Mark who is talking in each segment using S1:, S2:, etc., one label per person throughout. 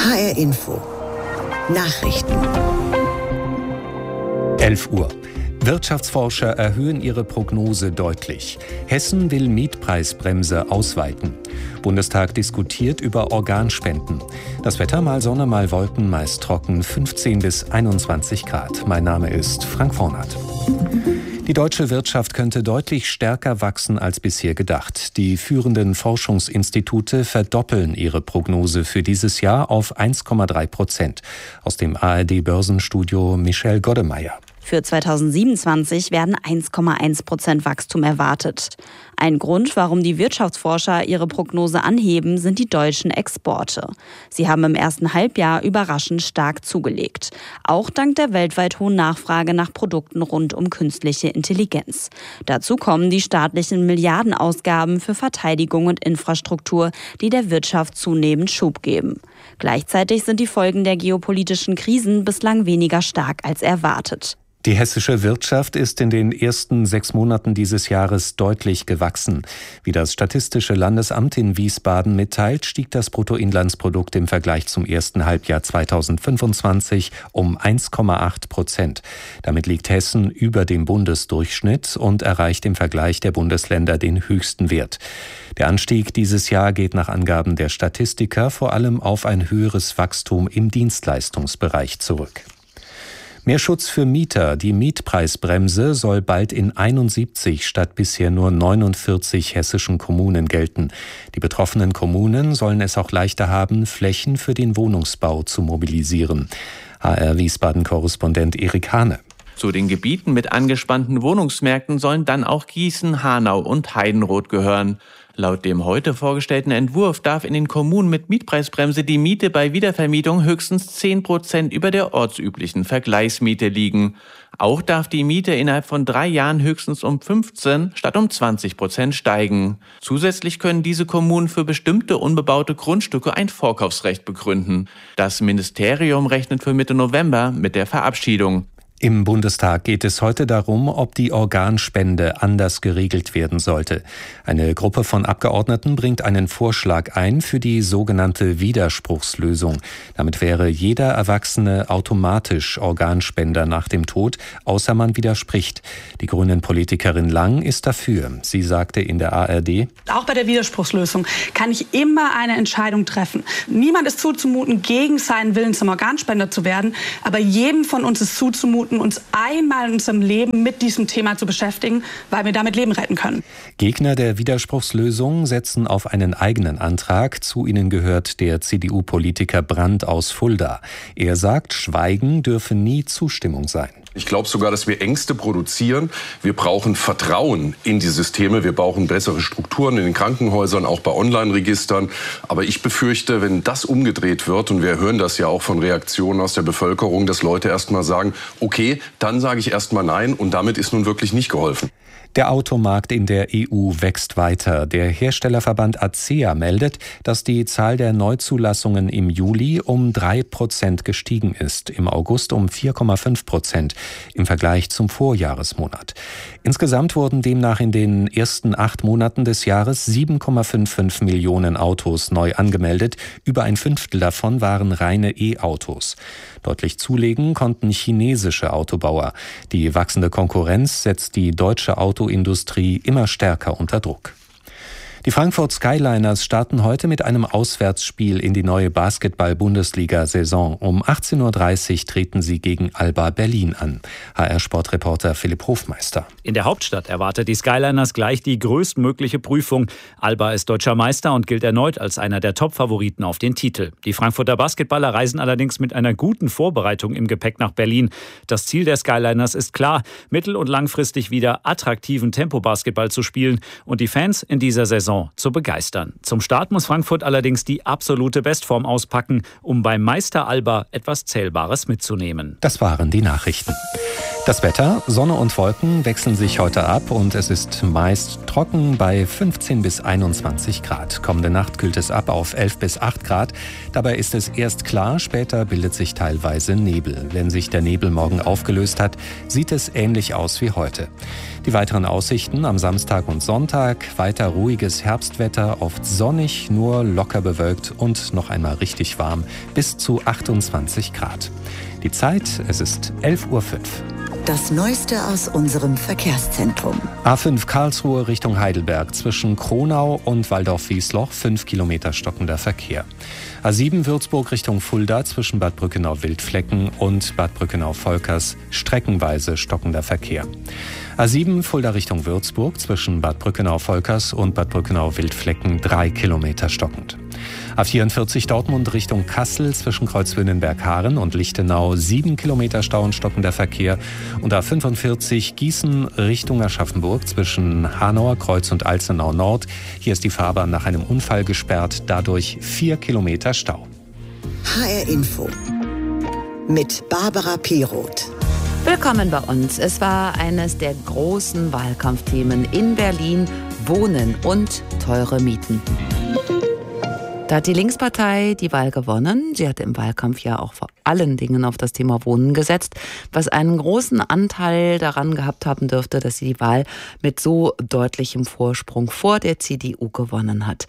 S1: HR Info. Nachrichten.
S2: 11 Uhr. Wirtschaftsforscher erhöhen ihre Prognose deutlich. Hessen will Mietpreisbremse ausweiten. Bundestag diskutiert über Organspenden. Das Wetter mal Sonne, mal Wolken, meist trocken, 15 bis 21 Grad. Mein Name ist Frank Vornat. Die deutsche Wirtschaft könnte deutlich stärker wachsen als bisher gedacht. Die führenden Forschungsinstitute verdoppeln ihre Prognose für dieses Jahr auf 1,3%. Aus dem ARD-Börsenstudio Michelle Goddemeyer.
S3: Für 2027 werden 1,1% Wachstum erwartet. Ein Grund, warum die Wirtschaftsforscher ihre Prognose anheben, sind die deutschen Exporte. Sie haben im ersten Halbjahr überraschend stark zugelegt. Auch dank der weltweit hohen Nachfrage nach Produkten rund um künstliche Intelligenz. Dazu kommen die staatlichen Milliardenausgaben für Verteidigung und Infrastruktur, die der Wirtschaft zunehmend Schub geben. Gleichzeitig sind die Folgen der geopolitischen Krisen bislang weniger stark als erwartet.
S2: Die hessische Wirtschaft ist in den ersten 6 Monaten dieses Jahres deutlich gewachsen. Wie das Statistische Landesamt in Wiesbaden mitteilt, stieg das Bruttoinlandsprodukt im Vergleich zum ersten Halbjahr 2025 um 1,8%. Damit liegt Hessen über dem Bundesdurchschnitt und erreicht im Vergleich der Bundesländer den höchsten Wert. Der Anstieg dieses Jahr geht nach Angaben der Statistiker vor allem auf ein höheres Wachstum im Dienstleistungsbereich zurück. Mehr Schutz für Mieter. Die Mietpreisbremse soll bald in 71 statt bisher nur 49 hessischen Kommunen gelten. Die betroffenen Kommunen sollen es auch leichter haben, Flächen für den Wohnungsbau zu mobilisieren. HR Wiesbaden-Korrespondent Erik Hane.
S4: Zu den Gebieten mit angespannten Wohnungsmärkten sollen dann auch Gießen, Hanau und Heidenroth gehören. Laut dem heute vorgestellten Entwurf darf in den Kommunen mit Mietpreisbremse die Miete bei Wiedervermietung höchstens 10% über der ortsüblichen Vergleichsmiete liegen. Auch darf die Miete innerhalb von 3 Jahren höchstens um 15 statt um 20% steigen. Zusätzlich können diese Kommunen für bestimmte unbebaute Grundstücke ein Vorkaufsrecht begründen. Das Ministerium rechnet für Mitte November mit der Verabschiedung.
S2: Im Bundestag geht es heute darum, ob die Organspende anders geregelt werden sollte. Eine Gruppe von Abgeordneten bringt einen Vorschlag ein für die sogenannte Widerspruchslösung. Damit wäre jeder Erwachsene automatisch Organspender nach dem Tod, außer man widerspricht. Die Grünen-Politikerin Lang ist dafür. Sie sagte in der ARD:
S5: Auch bei der Widerspruchslösung kann ich immer eine Entscheidung treffen. Niemand ist zuzumuten, gegen seinen Willen zum Organspender zu werden, aber jedem von uns ist zuzumuten, uns einmal in unserem Leben mit diesem Thema zu beschäftigen, weil wir damit Leben retten können.
S2: Gegner der Widerspruchslösung setzen auf einen eigenen Antrag. Zu ihnen gehört der CDU-Politiker Brandt aus Fulda. Er sagt, Schweigen dürfe nie Zustimmung sein.
S6: Ich glaube sogar, dass wir Ängste produzieren. Wir brauchen Vertrauen in die Systeme. Wir brauchen bessere Strukturen in den Krankenhäusern, auch bei Online-Registern. Aber ich befürchte, wenn das umgedreht wird, und wir hören das ja auch von Reaktionen aus der Bevölkerung, dass Leute erst mal sagen, okay, dann sage ich erst mal nein, und damit ist nun wirklich nicht geholfen.
S2: Der Automarkt in der EU wächst weiter. Der Herstellerverband ACEA meldet, dass die Zahl der Neuzulassungen im Juli um 3% gestiegen ist, im August um 4,5% im Vergleich zum Vorjahresmonat. Insgesamt wurden demnach in den ersten 8 Monaten des Jahres 7,55 Millionen Autos neu angemeldet. Über ein Fünftel davon waren reine E-Autos. Deutlich zulegen konnten chinesische Autobauer. Die wachsende Konkurrenz setzt die deutsche Autoindustrie immer stärker unter Druck. Die Frankfurt Skyliners starten heute mit einem Auswärtsspiel in die neue Basketball-Bundesliga-Saison. Um 18:30 Uhr treten sie gegen Alba Berlin an. HR-Sportreporter Philipp Hofmeister.
S7: In der Hauptstadt erwartet die Skyliners gleich die größtmögliche Prüfung. Alba ist deutscher Meister und gilt erneut als einer der Top-Favoriten auf den Titel. Die Frankfurter Basketballer reisen allerdings mit einer guten Vorbereitung im Gepäck nach Berlin. Das Ziel der Skyliners ist klar, mittel- und langfristig wieder attraktiven Tempo-Basketball zu spielen und die Fans in dieser Saison zu begeistern. Zum Start muss Frankfurt allerdings die absolute Bestform auspacken, um beim Meister Alba etwas Zählbares mitzunehmen.
S2: Das waren die Nachrichten. Das Wetter, Sonne und Wolken wechseln sich heute ab und es ist meist trocken bei 15 bis 21 Grad. Kommende Nacht kühlt es ab auf 11 bis 8 Grad. Dabei ist es erst klar, später bildet sich teilweise Nebel. Wenn sich der Nebel morgen aufgelöst hat, sieht es ähnlich aus wie heute. Die weiteren Aussichten am Samstag und Sonntag: weiter ruhiges Herbstwetter, oft sonnig, nur locker bewölkt und noch einmal richtig warm, bis zu 28 Grad. Die Zeit, es ist 11:05 Uhr.
S1: Das Neueste aus unserem Verkehrszentrum.
S2: A5 Karlsruhe Richtung Heidelberg zwischen Kronau und Waldorf-Wiesloch 5 Kilometer stockender Verkehr. A7 Würzburg Richtung Fulda zwischen Bad Brückenau-Wildflecken und Bad Brückenau-Volkers streckenweise stockender Verkehr. A7 Fulda Richtung Würzburg zwischen Bad Brückenau-Volkers und Bad Brückenau-Wildflecken 3 Kilometer stockend. A44 Dortmund Richtung Kassel zwischen Kreuzwünnenberg-Haaren und Lichtenau 7 Kilometer Stau und stockender Verkehr. Und A45 Gießen Richtung Aschaffenburg zwischen Hanauer Kreuz und Alzenau Nord. Hier ist die Fahrbahn nach einem Unfall gesperrt, dadurch 4 Kilometer Stau.
S1: HR Info mit Barbara Piroth.
S8: Willkommen bei uns. Es war eines der großen Wahlkampfthemen in Berlin: Wohnen und teure Mieten. Da hat die Linkspartei die Wahl gewonnen. Sie hatte im Wahlkampf ja auch vor allen Dingen auf das Thema Wohnen gesetzt, was einen großen Anteil daran gehabt haben dürfte, dass sie die Wahl mit so deutlichem Vorsprung vor der CDU gewonnen hat.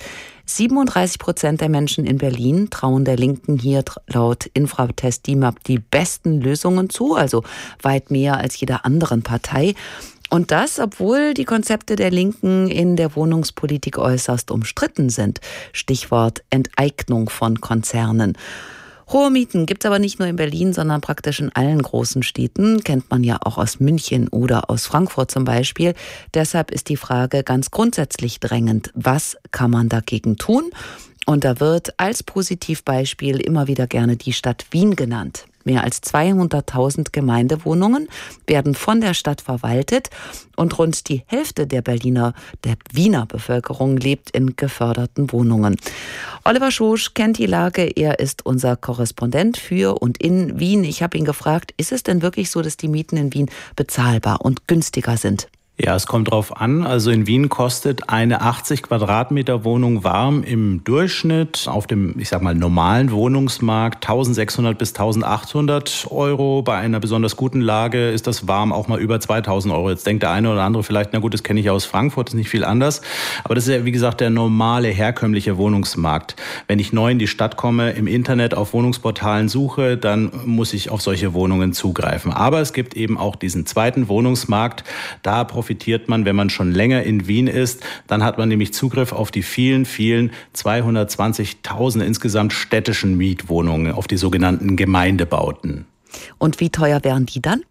S8: 37% der Menschen in Berlin trauen der Linken hier laut Infratest DIMAP die besten Lösungen zu, also weit mehr als jeder anderen Partei. Und das, obwohl die Konzepte der Linken in der Wohnungspolitik äußerst umstritten sind. Stichwort Enteignung von Konzernen. Hohe Mieten gibt's aber nicht nur in Berlin, sondern praktisch in allen großen Städten. Kennt man ja auch aus München oder aus Frankfurt zum Beispiel. Deshalb ist die Frage ganz grundsätzlich drängend: Was kann man dagegen tun? Und da wird als Positivbeispiel immer wieder gerne die Stadt Wien genannt. Mehr als 200.000 Gemeindewohnungen werden von der Stadt verwaltet und rund die Hälfte der Wiener Bevölkerung lebt in geförderten Wohnungen. Oliver Schosch kennt die Lage, er ist unser Korrespondent für und in Wien. Ich habe ihn gefragt, ist es denn wirklich so, dass die Mieten in Wien bezahlbar und günstiger sind?
S9: Ja, es kommt drauf an. Also in Wien kostet eine 80 Quadratmeter Wohnung warm im Durchschnitt auf dem, ich sag mal, normalen Wohnungsmarkt 1.600 bis 1.800 Euro. Bei einer besonders guten Lage ist das warm auch mal über 2.000 Euro. Jetzt denkt der eine oder andere vielleicht, na gut, das kenne ich aus Frankfurt, das ist nicht viel anders. Aber das ist ja, wie gesagt, der normale, herkömmliche Wohnungsmarkt. Wenn ich neu in die Stadt komme, im Internet auf Wohnungsportalen suche, dann muss ich auf solche Wohnungen zugreifen. Aber es gibt eben auch diesen zweiten Wohnungsmarkt. Da profitiert man, wenn man schon länger in Wien ist. Dann hat man nämlich Zugriff auf die vielen 220.000 insgesamt städtischen Mietwohnungen, auf die sogenannten Gemeindebauten.
S8: Und wie teuer wären die dann?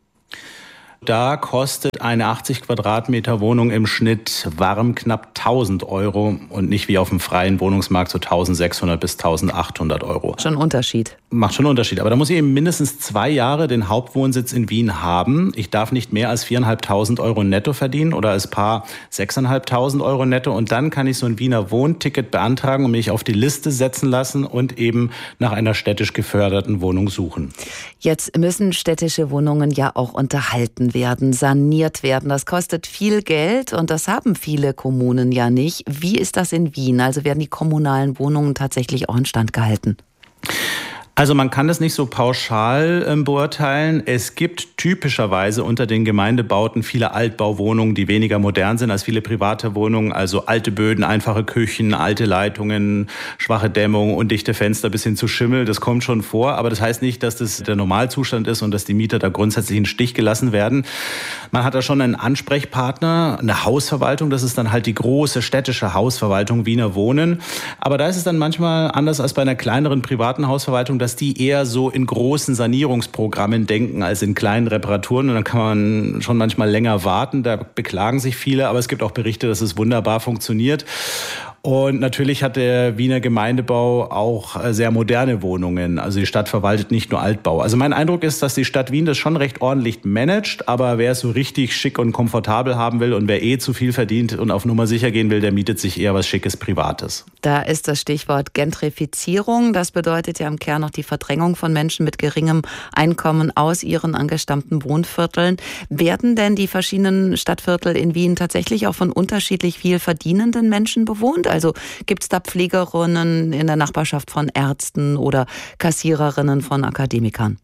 S9: Da kostet eine 80 Quadratmeter Wohnung im Schnitt warm knapp 1.000 Euro und nicht wie auf dem freien Wohnungsmarkt so 1.600 bis 1.800 Euro.
S8: Schon ein Unterschied.
S9: Macht schon einen Unterschied. Aber da muss ich eben mindestens 2 Jahre den Hauptwohnsitz in Wien haben. Ich darf nicht mehr als 4.500 Euro netto verdienen oder als Paar 6.500 Euro netto. Und dann kann ich so ein Wiener Wohnticket beantragen und mich auf die Liste setzen lassen und eben nach einer städtisch geförderten Wohnung suchen.
S8: Jetzt müssen städtische Wohnungen ja auch unterhalten werden, saniert werden. Das kostet viel Geld und das haben viele Kommunen ja nicht. Wie ist das in Wien? Also werden die kommunalen Wohnungen tatsächlich auch instand gehalten?
S9: Also man kann das nicht so pauschal beurteilen. Es gibt typischerweise unter den Gemeindebauten viele Altbauwohnungen, die weniger modern sind als viele private Wohnungen. Also alte Böden, einfache Küchen, alte Leitungen, schwache Dämmung, undichte Fenster bis hin zu Schimmel. Das kommt schon vor. Aber das heißt nicht, dass das der Normalzustand ist und dass die Mieter da grundsätzlich in den Stich gelassen werden. Man hat da schon einen Ansprechpartner, eine Hausverwaltung. Das ist dann halt die große städtische Hausverwaltung Wiener Wohnen. Aber da ist es dann manchmal anders als bei einer kleineren privaten Hausverwaltung, dass die eher so in großen Sanierungsprogrammen denken als in kleinen Reparaturen. Und dann kann man schon manchmal länger warten. Da beklagen sich viele. Aber es gibt auch Berichte, dass es wunderbar funktioniert. Und natürlich hat der Wiener Gemeindebau auch sehr moderne Wohnungen. Also die Stadt verwaltet nicht nur Altbau. Also mein Eindruck ist, dass die Stadt Wien das schon recht ordentlich managt. Aber wer es so richtig schick und komfortabel haben will und wer zu viel verdient und auf Nummer sicher gehen will, der mietet sich eher was Schickes Privates.
S8: Da ist das Stichwort Gentrifizierung. Das bedeutet ja im Kern noch die Verdrängung von Menschen mit geringem Einkommen aus ihren angestammten Wohnvierteln. Werden denn die verschiedenen Stadtviertel in Wien tatsächlich auch von unterschiedlich viel verdienenden Menschen bewohnt? Also gibt es da Pflegerinnen in der Nachbarschaft von Ärzten oder Kassiererinnen von Akademikern?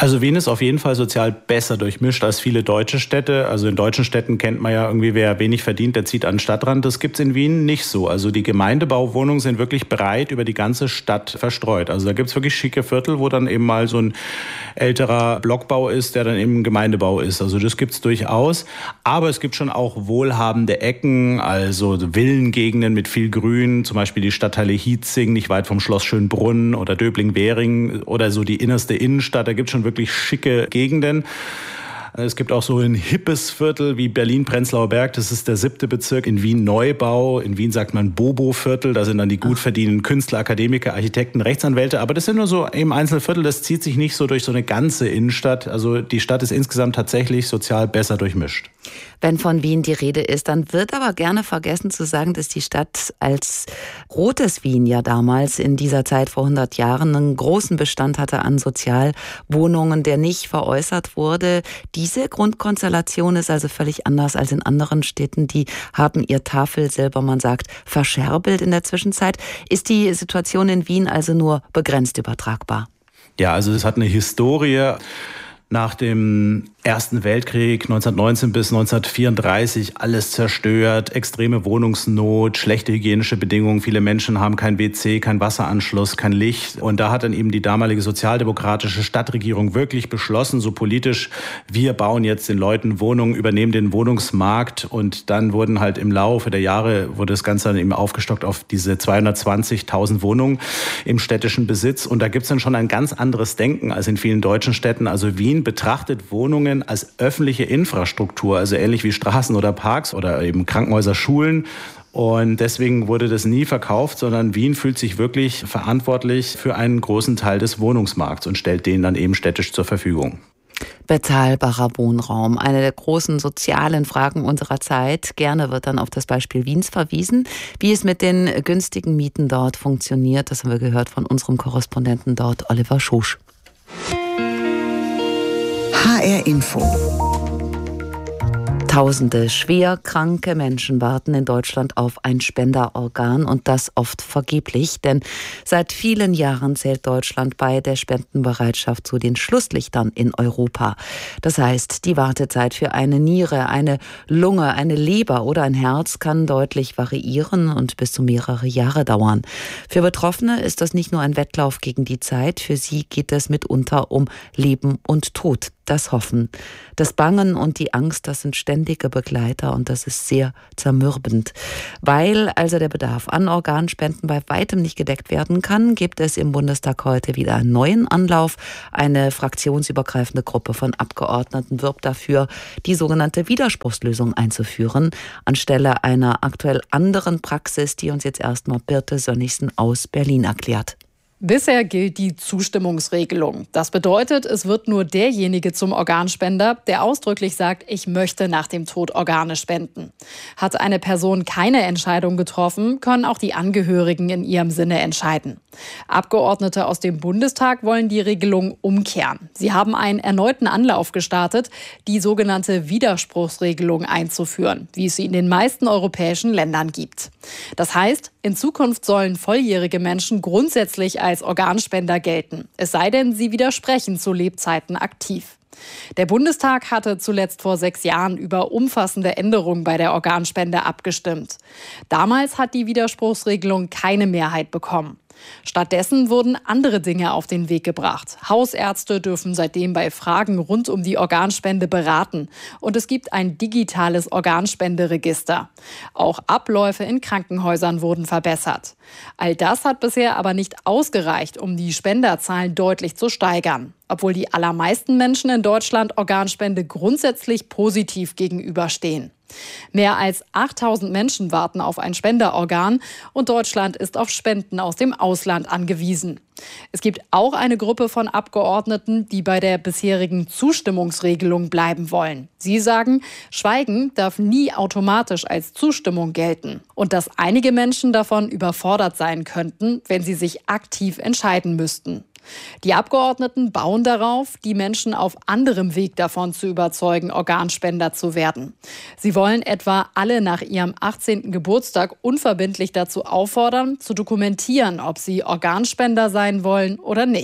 S9: Also Wien ist auf jeden Fall sozial besser durchmischt als viele deutsche Städte. Also in deutschen Städten kennt man ja irgendwie, wer wenig verdient, der zieht an den Stadtrand. Das gibt's in Wien nicht so. Also die Gemeindebauwohnungen sind wirklich breit über die ganze Stadt verstreut. Also da gibt's wirklich schicke Viertel, wo dann eben mal so ein älterer Blockbau ist, der dann eben Gemeindebau ist. Also das gibt's durchaus. Aber es gibt schon auch wohlhabende Ecken, also Villengegenden mit viel Grün, zum Beispiel die Stadtteile Hietzing, nicht weit vom Schloss Schönbrunn oder Döbling-Währing oder so die innerste Innenstadt. Da gibt's schon wirklich schicke Gegenden. Es gibt auch so ein hippes Viertel wie Berlin-Prenzlauer Berg. Das ist der 7. Bezirk. In Wien Neubau. In Wien sagt man Bobo-Viertel. Da sind dann die gut verdienenden Künstler, Akademiker, Architekten, Rechtsanwälte. Aber das sind nur so eben Einzelviertel. Das zieht sich nicht so durch so eine ganze Innenstadt. Also die Stadt ist insgesamt tatsächlich sozial besser durchmischt.
S8: Wenn von Wien die Rede ist, dann wird aber gerne vergessen zu sagen, dass die Stadt als rotes Wien ja damals in dieser Zeit vor 100 Jahren einen großen Bestand hatte an Sozialwohnungen, der nicht veräußert wurde. Diese Grundkonstellation ist also völlig anders als in anderen Städten. Die haben ihr Tafel selber, man sagt, verscherbelt in der Zwischenzeit. Ist die Situation in Wien also nur begrenzt übertragbar?
S9: Ja, also es hat eine Historie. Nach dem Ersten Weltkrieg 1919 bis 1934 alles zerstört, extreme Wohnungsnot, schlechte hygienische Bedingungen. Viele Menschen haben kein WC, kein Wasseranschluss, kein Licht. Und da hat dann eben die damalige sozialdemokratische Stadtregierung wirklich beschlossen, so politisch, wir bauen jetzt den Leuten Wohnungen, übernehmen den Wohnungsmarkt. Und dann wurden halt im Laufe der Jahre, wurde das Ganze dann eben aufgestockt auf diese 220.000 Wohnungen im städtischen Besitz. Und da gibt's dann schon ein ganz anderes Denken als in vielen deutschen Städten. Also Wien betrachtet Wohnungen als öffentliche Infrastruktur, also ähnlich wie Straßen oder Parks oder eben Krankenhäuser, Schulen. Und deswegen wurde das nie verkauft, sondern Wien fühlt sich wirklich verantwortlich für einen großen Teil des Wohnungsmarkts und stellt den dann eben städtisch zur Verfügung.
S8: Bezahlbarer Wohnraum, eine der großen sozialen Fragen unserer Zeit. Gerne wird dann auf das Beispiel Wiens verwiesen. Wie es mit den günstigen Mieten dort funktioniert, das haben wir gehört von unserem Korrespondenten dort, Oliver Schosch.
S1: HR Info.
S8: Tausende schwer kranke Menschen warten in Deutschland auf ein Spenderorgan und das oft vergeblich, denn seit vielen Jahren zählt Deutschland bei der Spendenbereitschaft zu den Schlusslichtern in Europa. Das heißt, die Wartezeit für eine Niere, eine Lunge, eine Leber oder ein Herz kann deutlich variieren und bis zu mehrere Jahre dauern. Für Betroffene ist das nicht nur ein Wettlauf gegen die Zeit, für sie geht es mitunter um Leben und Tod. Das Hoffen, das Bangen und die Angst, das sind ständige Begleiter und das ist sehr zermürbend. Weil also der Bedarf an Organspenden bei weitem nicht gedeckt werden kann, gibt es im Bundestag heute wieder einen neuen Anlauf. Eine fraktionsübergreifende Gruppe von Abgeordneten wirbt dafür, die sogenannte Widerspruchslösung einzuführen, anstelle einer aktuell anderen Praxis, die uns jetzt erstmal Birte Sönnigsen aus Berlin erklärt.
S10: Bisher gilt die Zustimmungsregelung. Das bedeutet, es wird nur derjenige zum Organspender, der ausdrücklich sagt, ich möchte nach dem Tod Organe spenden. Hat eine Person keine Entscheidung getroffen, können auch die Angehörigen in ihrem Sinne entscheiden. Abgeordnete aus dem Bundestag wollen die Regelung umkehren. Sie haben einen erneuten Anlauf gestartet, die sogenannte Widerspruchsregelung einzuführen, wie es sie in den meisten europäischen Ländern gibt. Das heißt, in Zukunft sollen volljährige Menschen grundsätzlich als Organspender gelten, es sei denn, sie widersprechen zu Lebzeiten aktiv. Der Bundestag hatte zuletzt vor 6 Jahren über umfassende Änderungen bei der Organspende abgestimmt. Damals hat die Widerspruchsregelung keine Mehrheit bekommen. Stattdessen wurden andere Dinge auf den Weg gebracht. Hausärzte dürfen seitdem bei Fragen rund um die Organspende beraten. Und es gibt ein digitales Organspenderegister. Auch Abläufe in Krankenhäusern wurden verbessert. All das hat bisher aber nicht ausgereicht, um die Spenderzahlen deutlich zu steigern. Obwohl die allermeisten Menschen in Deutschland Organspende grundsätzlich positiv gegenüberstehen. Mehr als 8.000 Menschen warten auf ein Spenderorgan und Deutschland ist auf Spenden aus dem Ausland angewiesen. Es gibt auch eine Gruppe von Abgeordneten, die bei der bisherigen Zustimmungsregelung bleiben wollen. Sie sagen, Schweigen darf nie automatisch als Zustimmung gelten und dass einige Menschen davon überfordert sein könnten, wenn sie sich aktiv entscheiden müssten. Die Abgeordneten bauen darauf, die Menschen auf anderem Weg davon zu überzeugen, Organspender zu werden. Sie wollen etwa alle nach ihrem 18. Geburtstag unverbindlich dazu auffordern, zu dokumentieren, ob sie Organspender sein wollen oder nicht.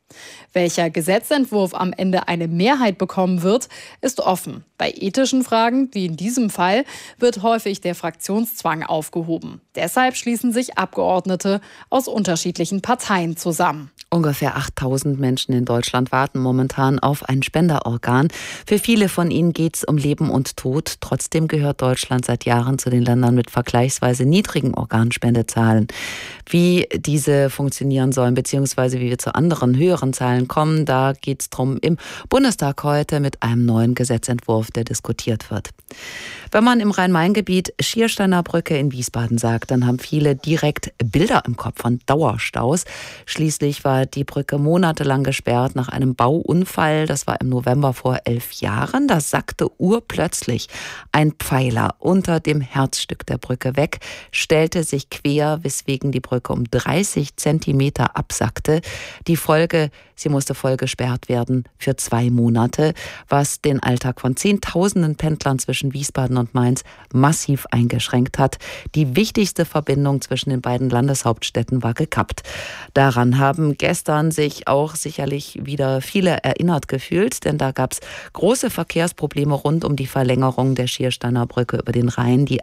S10: Welcher Gesetzentwurf am Ende eine Mehrheit bekommen wird, ist offen. Bei ethischen Fragen, wie in diesem Fall, wird häufig der Fraktionszwang aufgehoben. Deshalb schließen sich Abgeordnete aus unterschiedlichen Parteien zusammen.
S8: Ungefähr 8000 Menschen in Deutschland warten momentan auf ein Spenderorgan. Für viele von ihnen geht es um Leben und Tod. Trotzdem gehört Deutschland seit Jahren zu den Ländern mit vergleichsweise niedrigen Organspendezahlen. Wie diese funktionieren sollen, beziehungsweise wie wir zu anderen höheren Zahlen kommen, da geht es drum im Bundestag heute mit einem neuen Gesetzentwurf, der diskutiert wird. Wenn man im Rhein-Main-Gebiet Schiersteiner Brücke in Wiesbaden sagt, dann haben viele direkt Bilder im Kopf von Dauerstaus. Schließlich war die Brücke monatelang gesperrt nach einem Bauunfall. Das war im November vor 11 Jahren. Da sackte urplötzlich ein Pfeiler unter dem Herzstück der Brücke weg, stellte sich quer, weswegen die Brücke um 30 Zentimeter absackte. Die Folge: sie musste voll gesperrt werden für 2 Monate, was den Alltag von Zehntausenden Pendlern zwischen Wiesbaden und Mainz massiv eingeschränkt hat. Die wichtigste Verbindung zwischen den beiden Landeshauptstädten war gekappt. Daran haben gestern sich auch sicherlich wieder viele erinnert gefühlt, denn da gab es große Verkehrsprobleme rund um die Verlängerung der Schiersteiner Brücke über den Rhein, die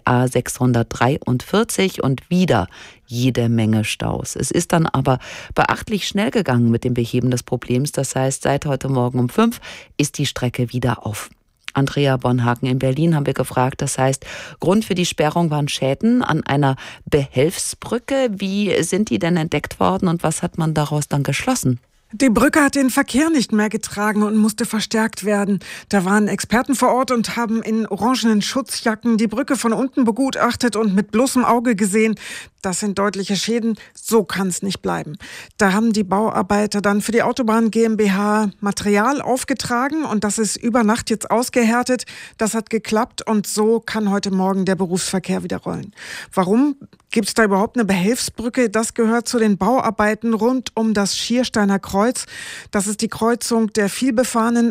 S8: A643, und wieder jede Menge Staus. Es ist dann aber beachtlich schnell gegangen mit dem Beheben des Problems. Das heißt, seit heute Morgen um 5 ist die Strecke wieder auf. Andrea Bonhagen in Berlin haben wir gefragt. Das heißt, Grund für die Sperrung waren Schäden an einer Behelfsbrücke. Wie sind die denn entdeckt worden und was hat man daraus dann geschlossen?
S11: Die Brücke hat den Verkehr nicht mehr getragen und musste verstärkt werden. Da waren Experten vor Ort und haben in orangenen Schutzjacken die Brücke von unten begutachtet und mit bloßem Auge gesehen, das sind deutliche Schäden, so kann es nicht bleiben. Da haben die Bauarbeiter dann für die Autobahn GmbH Material aufgetragen und das ist über Nacht jetzt ausgehärtet. Das hat geklappt und so kann heute Morgen der Berufsverkehr wieder rollen. Warum gibt es da überhaupt eine Behelfsbrücke? Das gehört zu den Bauarbeiten rund um das Schiersteiner Kreuz. Das ist die Kreuzung der vielbefahrenen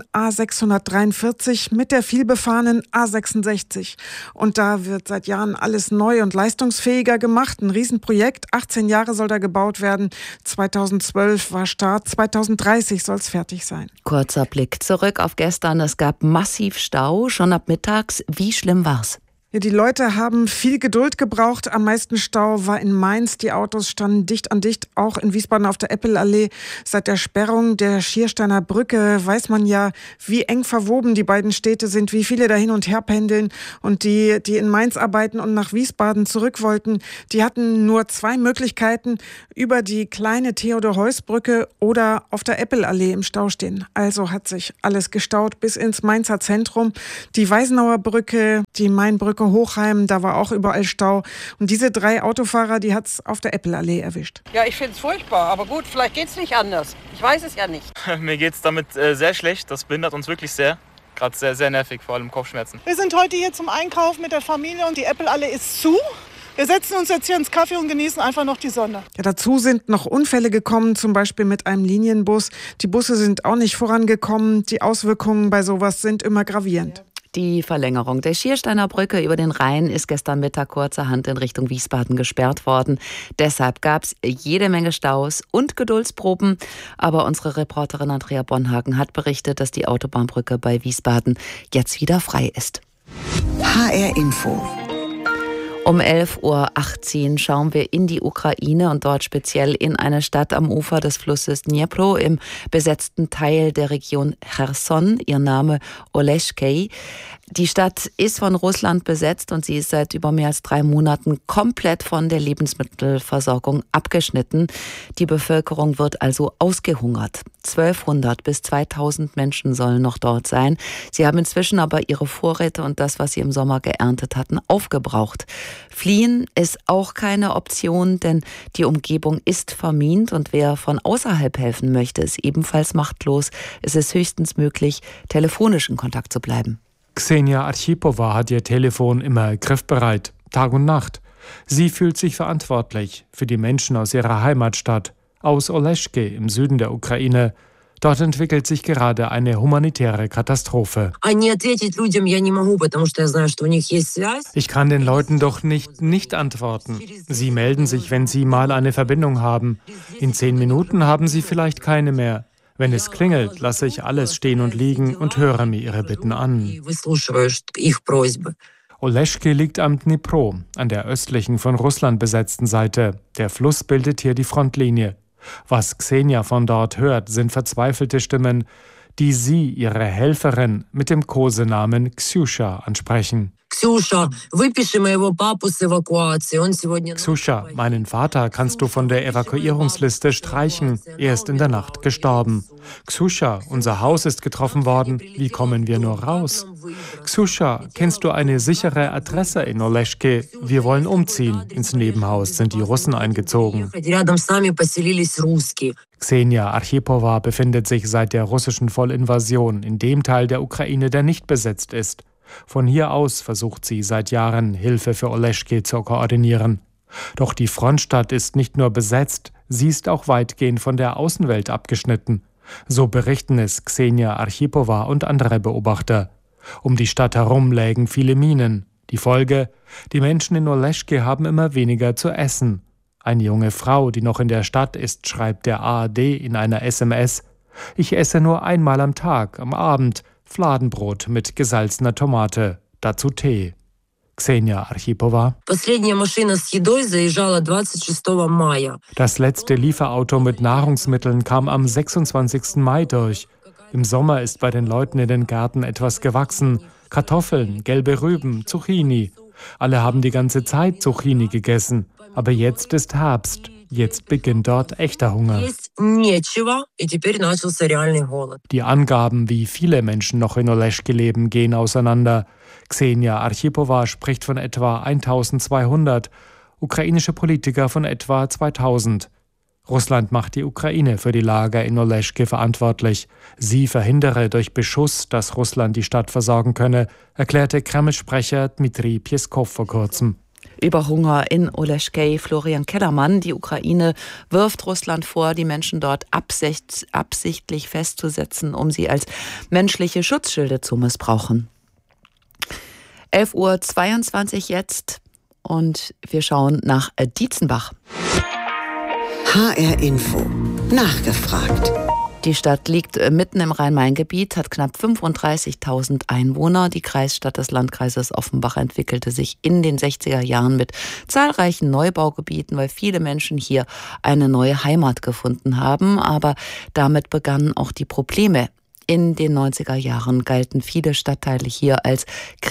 S11: A643 mit der vielbefahrenen A66. Und da wird seit Jahren alles neu und leistungsfähiger gemacht. Ein Riesenprojekt. 18 Jahre soll da gebaut werden. 2012 war Start. 2030 soll es fertig sein.
S8: Kurzer Blick zurück auf gestern. Es gab massiv Stau, schon ab mittags. Wie schlimm war's?
S11: Ja, die Leute haben viel Geduld gebraucht. Am meisten Stau war in Mainz. Die Autos standen dicht an dicht, auch in Wiesbaden auf der Eppelallee. Seit der Sperrung der Schiersteiner Brücke weiß man ja, wie eng verwoben die beiden Städte sind, wie viele da hin und her pendeln. Und die in Mainz arbeiten und nach Wiesbaden zurück wollten, die hatten nur 2 Möglichkeiten: über die kleine Theodor-Heuss-Brücke oder auf der Eppelallee im Stau stehen. Also hat sich alles gestaut bis ins Mainzer Zentrum. Die Weisenauer Brücke, die Mainbrücke Hochheim, da war auch überall Stau. Und diese 3 Autofahrer, die hat's auf der Eppelallee erwischt.
S12: Ja, ich finde es furchtbar, aber gut, vielleicht geht's nicht anders. Ich weiß es ja nicht.
S13: Mir geht's damit sehr schlecht, das behindert uns wirklich sehr. Gerade sehr, sehr nervig, vor allem Kopfschmerzen.
S14: Wir sind heute hier zum Einkauf mit der Familie und die Eppelallee ist zu. Wir setzen uns jetzt hier ins Café und genießen einfach noch die Sonne.
S11: Ja, dazu sind noch Unfälle gekommen, zum Beispiel mit einem Linienbus. Die Busse sind auch nicht vorangekommen. Die Auswirkungen bei sowas sind immer gravierend.
S8: Die Verlängerung der Schiersteiner Brücke über den Rhein ist gestern Mittag kurzerhand in Richtung Wiesbaden gesperrt worden. Deshalb gab es jede Menge Staus und Geduldsproben. Aber unsere Reporterin Andrea Bonhagen hat berichtet, dass die Autobahnbrücke bei Wiesbaden jetzt wieder frei ist.
S1: HR Info.
S8: Um 11:18 Uhr schauen wir in die Ukraine und dort speziell in eine Stadt am Ufer des Flusses Dnipro im besetzten Teil der Region Cherson. Ihr Name Oleschkei. Die Stadt ist von Russland besetzt und sie ist seit über mehr als 3 Monaten komplett von der Lebensmittelversorgung abgeschnitten. Die Bevölkerung wird also ausgehungert. 1200 bis 2000 Menschen sollen noch dort sein. Sie haben inzwischen aber ihre Vorräte und das, was sie im Sommer geerntet hatten, aufgebraucht. Fliehen ist auch keine Option, denn die Umgebung ist vermint und wer von außerhalb helfen möchte, ist ebenfalls machtlos. Es ist höchstens möglich, telefonisch in Kontakt zu bleiben.
S15: Ksenia Archipova hat ihr Telefon immer griffbereit, Tag und Nacht. Sie fühlt sich verantwortlich für die Menschen aus ihrer Heimatstadt, aus Oleschkei im Süden der Ukraine. Dort entwickelt sich gerade eine humanitäre Katastrophe. Ich kann den Leuten doch nicht antworten. Sie melden sich, wenn sie mal eine Verbindung haben. In 10 Minuten haben sie vielleicht keine mehr. Wenn es klingelt, lasse ich alles stehen und liegen und höre mir ihre Bitten an. Oleschke liegt am Dnipro, an der östlichen von Russland besetzten Seite. Der Fluss bildet hier die Frontlinie. Was Xenia von dort hört, sind verzweifelte Stimmen, die sie, ihre Helferin, mit dem Kosenamen Ksjuscha ansprechen. Ksjuscha, meinen Vater kannst du von der Evakuierungsliste streichen. Er ist in der Nacht gestorben. Ksjuscha, unser Haus ist getroffen worden. Wie kommen wir nur raus? Ksjuscha, kennst du eine sichere Adresse in Oleschke? Wir wollen umziehen. Ins Nebenhaus sind die Russen eingezogen. Ksenia Archipowa befindet sich seit der russischen Vollinvasion in dem Teil der Ukraine, der nicht besetzt ist. Von hier aus versucht sie seit Jahren, Hilfe für Oleschke zu koordinieren. Doch die Frontstadt ist nicht nur besetzt, sie ist auch weitgehend von der Außenwelt abgeschnitten. So berichten es Ksenia Archipowa und andere Beobachter. Um die Stadt herum lägen viele Minen. Die Folge: Die Menschen in Oleschke haben immer weniger zu essen. Eine junge Frau, die noch in der Stadt ist, schreibt der ARD in einer SMS: Ich esse nur einmal am Tag, am Abend, Fladenbrot mit gesalzener Tomate, dazu Tee. Ksenia Archipowa. Das letzte Lieferauto mit Nahrungsmitteln kam am 26. Mai durch. Im Sommer ist bei den Leuten in den Gärten etwas gewachsen. Kartoffeln, gelbe Rüben, Zucchini. Alle haben die ganze Zeit Zucchini gegessen. Aber jetzt ist Herbst. Jetzt beginnt dort echter Hunger. Die Angaben, wie viele Menschen noch in Oleschke leben, gehen auseinander. Ksenia Archipowa spricht von etwa 1200, ukrainische Politiker von etwa 2000. Russland macht die Ukraine für die Lager in Oleschke verantwortlich. Sie verhindere durch Beschuss, dass Russland die Stadt versorgen könne, erklärte Kreml-Sprecher Dmitri Peskov vor kurzem.
S8: Über Hunger in Oleschke, Florian Kellermann. Die Ukraine wirft Russland vor, die Menschen dort absichtlich festzusetzen, um sie als menschliche Schutzschilde zu missbrauchen. 11:22 Uhr jetzt und wir schauen nach Dietzenbach.
S1: HR Info. Nachgefragt.
S8: Die Stadt liegt mitten im Rhein-Main-Gebiet, hat knapp 35.000 Einwohner. Die Kreisstadt des Landkreises Offenbach entwickelte sich in den 60er Jahren mit zahlreichen Neubaugebieten, weil viele Menschen hier eine neue Heimat gefunden haben. Aber damit begannen auch die Probleme. In den 90er Jahren galten viele Stadtteile hier als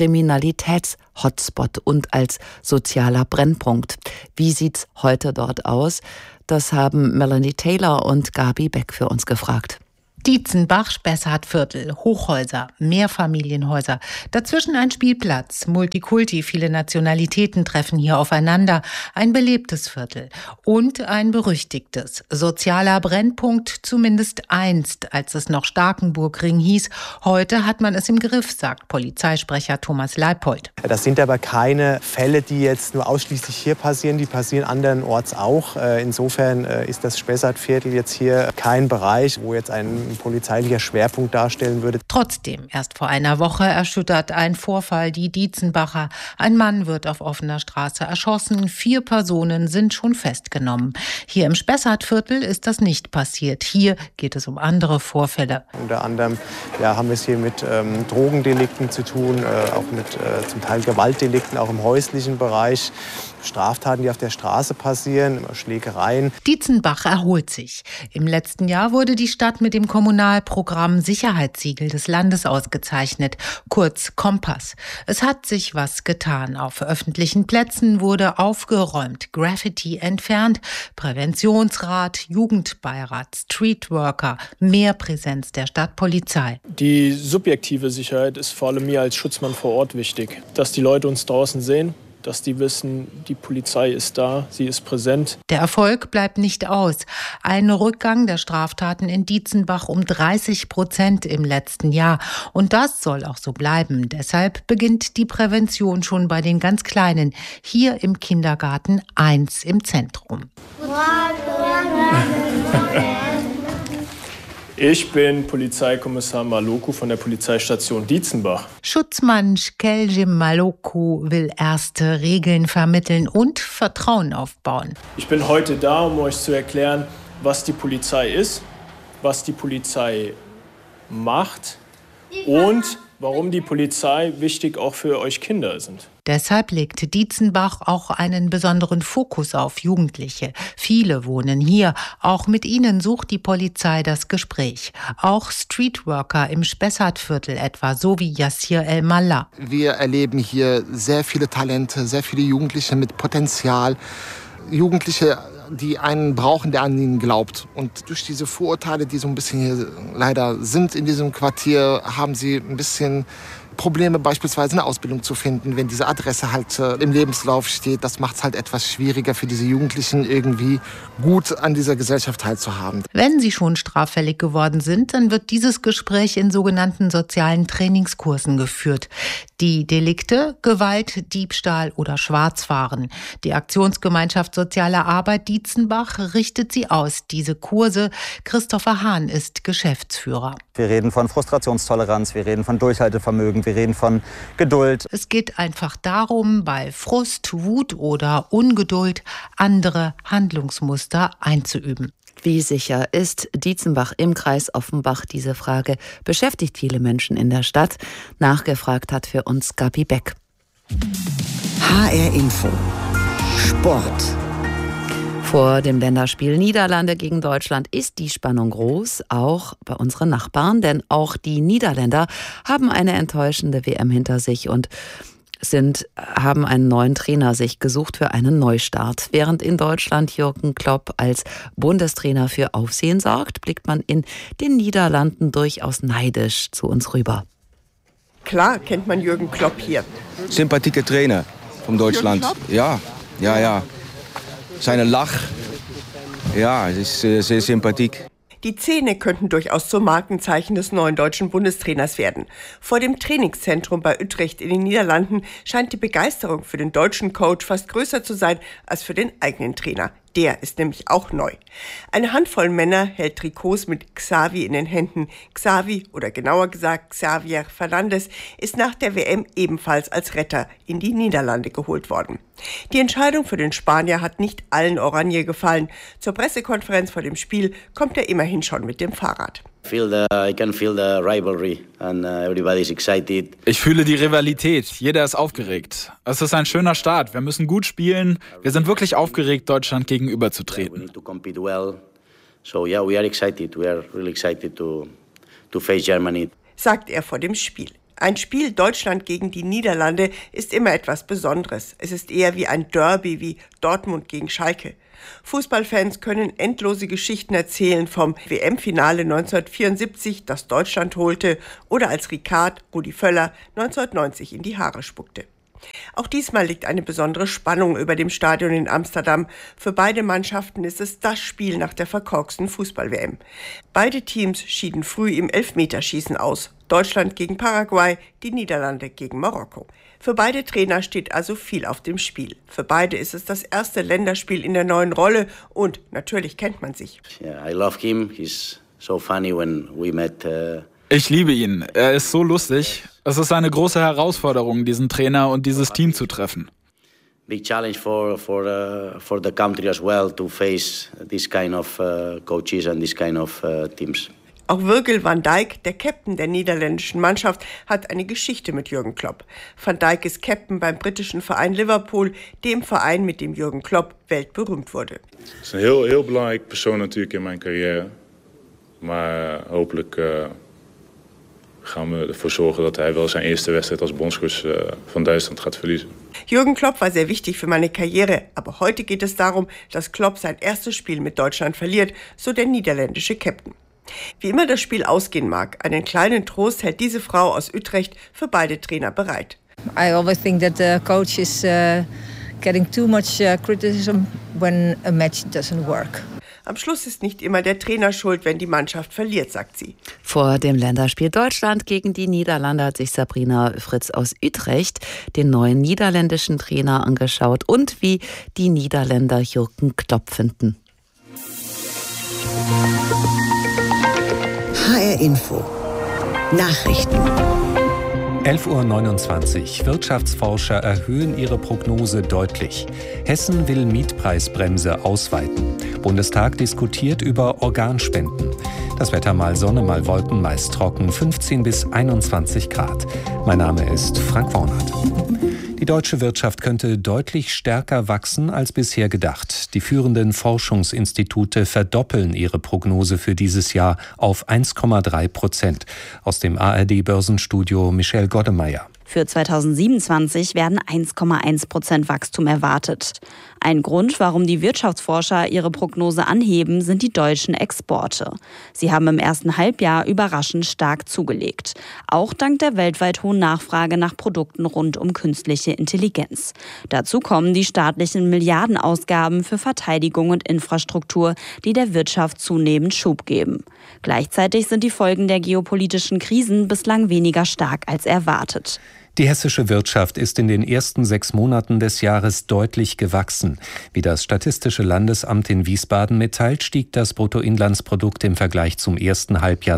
S8: Kriminalitäts-Hotspot und als sozialer Brennpunkt. Wie sieht's heute dort aus? Das haben Melanie Taylor und Gabi Beck für uns gefragt.
S16: Dietzenbach, Spessartviertel, Hochhäuser, Mehrfamilienhäuser, dazwischen ein Spielplatz, Multikulti, viele Nationalitäten treffen hier aufeinander, ein belebtes Viertel und ein berüchtigtes, sozialer Brennpunkt, zumindest einst, als es noch Starkenburgring hieß. Heute hat man es im Griff, sagt Polizeisprecher Thomas Leipold.
S17: Das sind aber keine Fälle, die jetzt nur ausschließlich hier passieren, die passieren andernorts auch. Insofern ist das Spessartviertel jetzt hier kein Bereich, wo jetzt ein polizeilicher Schwerpunkt darstellen würde.
S16: Trotzdem, erst vor einer Woche erschüttert ein Vorfall die Dietzenbacher. Ein Mann wird auf offener Straße erschossen, 4 Personen sind schon festgenommen. Hier im Spessartviertel ist das nicht passiert. Hier geht es um andere Vorfälle.
S17: Unter anderem haben wir es hier mit Drogendelikten zu tun, auch mit zum Teil Gewaltdelikten, auch im häuslichen Bereich. Straftaten, die auf der Straße passieren, Schlägereien.
S16: Dietzenbach erholt sich. Im letzten Jahr wurde die Stadt mit dem Kommunalprogramm Sicherheitssiegel des Landes ausgezeichnet, kurz Kompass. Es hat sich was getan. Auf öffentlichen Plätzen wurde aufgeräumt, Graffiti entfernt, Präventionsrat, Jugendbeirat, Streetworker, mehr Präsenz der Stadtpolizei.
S18: Die subjektive Sicherheit ist vor allem mir als Schutzmann vor Ort wichtig, dass die Leute uns draußen sehen, dass die wissen, die Polizei ist da, sie ist präsent.
S16: Der Erfolg bleibt nicht aus. Ein Rückgang der Straftaten in Dietzenbach um 30% im letzten Jahr. Und das soll auch so bleiben. Deshalb beginnt die Prävention schon bei den ganz Kleinen. Hier im Kindergarten 1 im Zentrum.
S18: Ich bin Polizeikommissar Maloku von der Polizeistation Dietzenbach.
S16: Schutzmann Shkelje Maloku will erste Regeln vermitteln und Vertrauen aufbauen.
S18: Ich bin heute da, um euch zu erklären, was die Polizei ist, was die Polizei macht und warum die Polizei wichtig auch für euch Kinder sind.
S16: Deshalb legt Dietzenbach auch einen besonderen Fokus auf Jugendliche. Viele wohnen hier. Auch mit ihnen sucht die Polizei das Gespräch. Auch Streetworker im Spessartviertel etwa, so wie Yassir El-Mallah.
S19: Wir erleben hier sehr viele Talente, sehr viele Jugendliche mit Potenzial. Jugendliche, die einen brauchen, der an ihnen glaubt. Und durch diese Vorurteile, die so ein bisschen hier leider sind in diesem Quartier, haben sie ein bisschen Probleme, beispielsweise eine Ausbildung zu finden, wenn diese Adresse halt im Lebenslauf steht. Das macht es halt etwas schwieriger für diese Jugendlichen, irgendwie gut an dieser Gesellschaft teilzuhaben.
S16: Wenn sie schon straffällig geworden sind, dann wird dieses Gespräch in sogenannten sozialen Trainingskursen geführt. Die Delikte: Gewalt, Diebstahl oder Schwarzfahren. Die Aktionsgemeinschaft Soziale Arbeit Dietzenbach richtet sie aus, diese Kurse. Christopher Hahn ist Geschäftsführer.
S20: Wir reden von Frustrationstoleranz, wir reden von Durchhaltevermögen, wir reden von Geduld.
S16: Es geht einfach darum, bei Frust, Wut oder Ungeduld andere Handlungsmuster einzuüben.
S8: Wie sicher ist Dietzenbach im Kreis Offenbach? Diese Frage beschäftigt viele Menschen in der Stadt. Nachgefragt hat für uns Gabi Beck.
S1: HR Info. Sport.
S8: Vor dem Länderspiel Niederlande gegen Deutschland ist die Spannung groß, auch bei unseren Nachbarn, denn auch die Niederländer haben eine enttäuschende WM hinter sich und haben einen neuen Trainer sich gesucht für einen Neustart. Während in Deutschland Jürgen Klopp als Bundestrainer für Aufsehen sorgt, blickt man in den Niederlanden durchaus neidisch zu uns rüber.
S21: Klar kennt man Jürgen Klopp hier.
S22: Sympathieke Trainer von Deutschland. Ja. Seine Lach, ja, ist sehr sympathiek.
S21: Die Zähne könnten durchaus zum Markenzeichen des neuen deutschen Bundestrainers werden. Vor dem Trainingszentrum bei Utrecht in den Niederlanden scheint die Begeisterung für den deutschen Coach fast größer zu sein als für den eigenen Trainer. Der ist nämlich auch neu. Eine Handvoll Männer hält Trikots mit Xavi in den Händen. Xavi, oder genauer gesagt Xavier Fernandes, ist nach der WM ebenfalls als Retter in die Niederlande geholt worden. Die Entscheidung für den Spanier hat nicht allen Oranje gefallen. Zur Pressekonferenz vor dem Spiel kommt er immerhin schon mit dem Fahrrad.
S23: Ich fühle die Rivalität. Jeder ist aufgeregt. Es ist ein schöner Start. Wir müssen gut spielen. Wir sind wirklich aufgeregt, Deutschland gegenüberzutreten.
S21: Sagt er vor dem Spiel. Ein Spiel Deutschland gegen die Niederlande ist immer etwas Besonderes. Es ist eher wie ein Derby, wie Dortmund gegen Schalke. Fußballfans können endlose Geschichten erzählen vom WM-Finale 1974, das Deutschland holte, oder als Rudi Völler 1990 in die Haare spuckte. Auch diesmal liegt eine besondere Spannung über dem Stadion in Amsterdam. Für beide Mannschaften ist es das Spiel nach der verkorksten Fußball-WM. Beide Teams schieden früh im Elfmeterschießen aus. Deutschland gegen Paraguay, die Niederlande gegen Marokko. Für beide Trainer steht also viel auf dem Spiel. Für beide ist es das erste Länderspiel in der neuen Rolle und natürlich kennt man sich.
S23: I love him. He's so funny when we met. Ich liebe ihn. Er ist so lustig. Es ist eine große Herausforderung, diesen Trainer und dieses Team zu treffen.
S24: Big challenge for the country as well to face this kind of coaches and this kind of teams.
S21: Auch Virgil van Dijk, der Captain der niederländischen Mannschaft, hat eine Geschichte mit Jürgen Klopp. Van Dijk ist Captain beim britischen Verein Liverpool, dem Verein, mit dem Jürgen Klopp weltberühmt wurde.
S25: Het is een heel belangrijk persoon natuurlijk in mijn carrière. Maar hopelijk gaan we ervoor zorgen dat hij wel zijn eerste wedstrijd als bondscoach van Duitsland gaat verliezen.
S21: Jürgen Klopp war sehr wichtig für meine Karriere, aber heute geht es darum, dass Klopp sein erstes Spiel mit Deutschland verliert, so der niederländische Captain. Wie immer das Spiel ausgehen mag, einen kleinen Trost hält diese Frau aus Utrecht für beide Trainer bereit.
S26: I always think that the coach is getting too much criticism when a match doesn't work.
S21: Am Schluss ist nicht immer der Trainer schuld, wenn die Mannschaft verliert, sagt sie.
S8: Vor dem Länderspiel Deutschland gegen die Niederlande hat sich Sabrina Fritz aus Utrecht den neuen niederländischen Trainer angeschaut und wie die Niederländer Jürgen Klopp finden.
S1: HR Info. Nachrichten.
S2: 11.29 Uhr. Wirtschaftsforscher erhöhen ihre Prognose deutlich. Hessen will Mietpreisbremse ausweiten. Bundestag diskutiert über Organspenden. Das Wetter mal Sonne, mal Wolken, meist trocken, 15 bis 21 Grad. Mein Name ist Frank Warnert. Die deutsche Wirtschaft könnte deutlich stärker wachsen als bisher gedacht. Die führenden Forschungsinstitute verdoppeln ihre Prognose für dieses Jahr auf 1,3%. Aus dem ARD-Börsenstudio Michelle Goddemeyer.
S3: Für 2027 werden 1,1% Wachstum erwartet. Ein Grund, warum die Wirtschaftsforscher ihre Prognose anheben, sind die deutschen Exporte. Sie haben im ersten Halbjahr überraschend stark zugelegt. Auch dank der weltweit hohen Nachfrage nach Produkten rund um künstliche Intelligenz. Dazu kommen die staatlichen Milliardenausgaben für Verteidigung und Infrastruktur, die der Wirtschaft zunehmend Schub geben. Gleichzeitig sind die Folgen der geopolitischen Krisen bislang weniger stark als erwartet.
S2: Die hessische Wirtschaft ist in den ersten 6 Monaten des Jahres deutlich gewachsen. Wie das Statistische Landesamt in Wiesbaden mitteilt, stieg das Bruttoinlandsprodukt im Vergleich zum ersten Halbjahr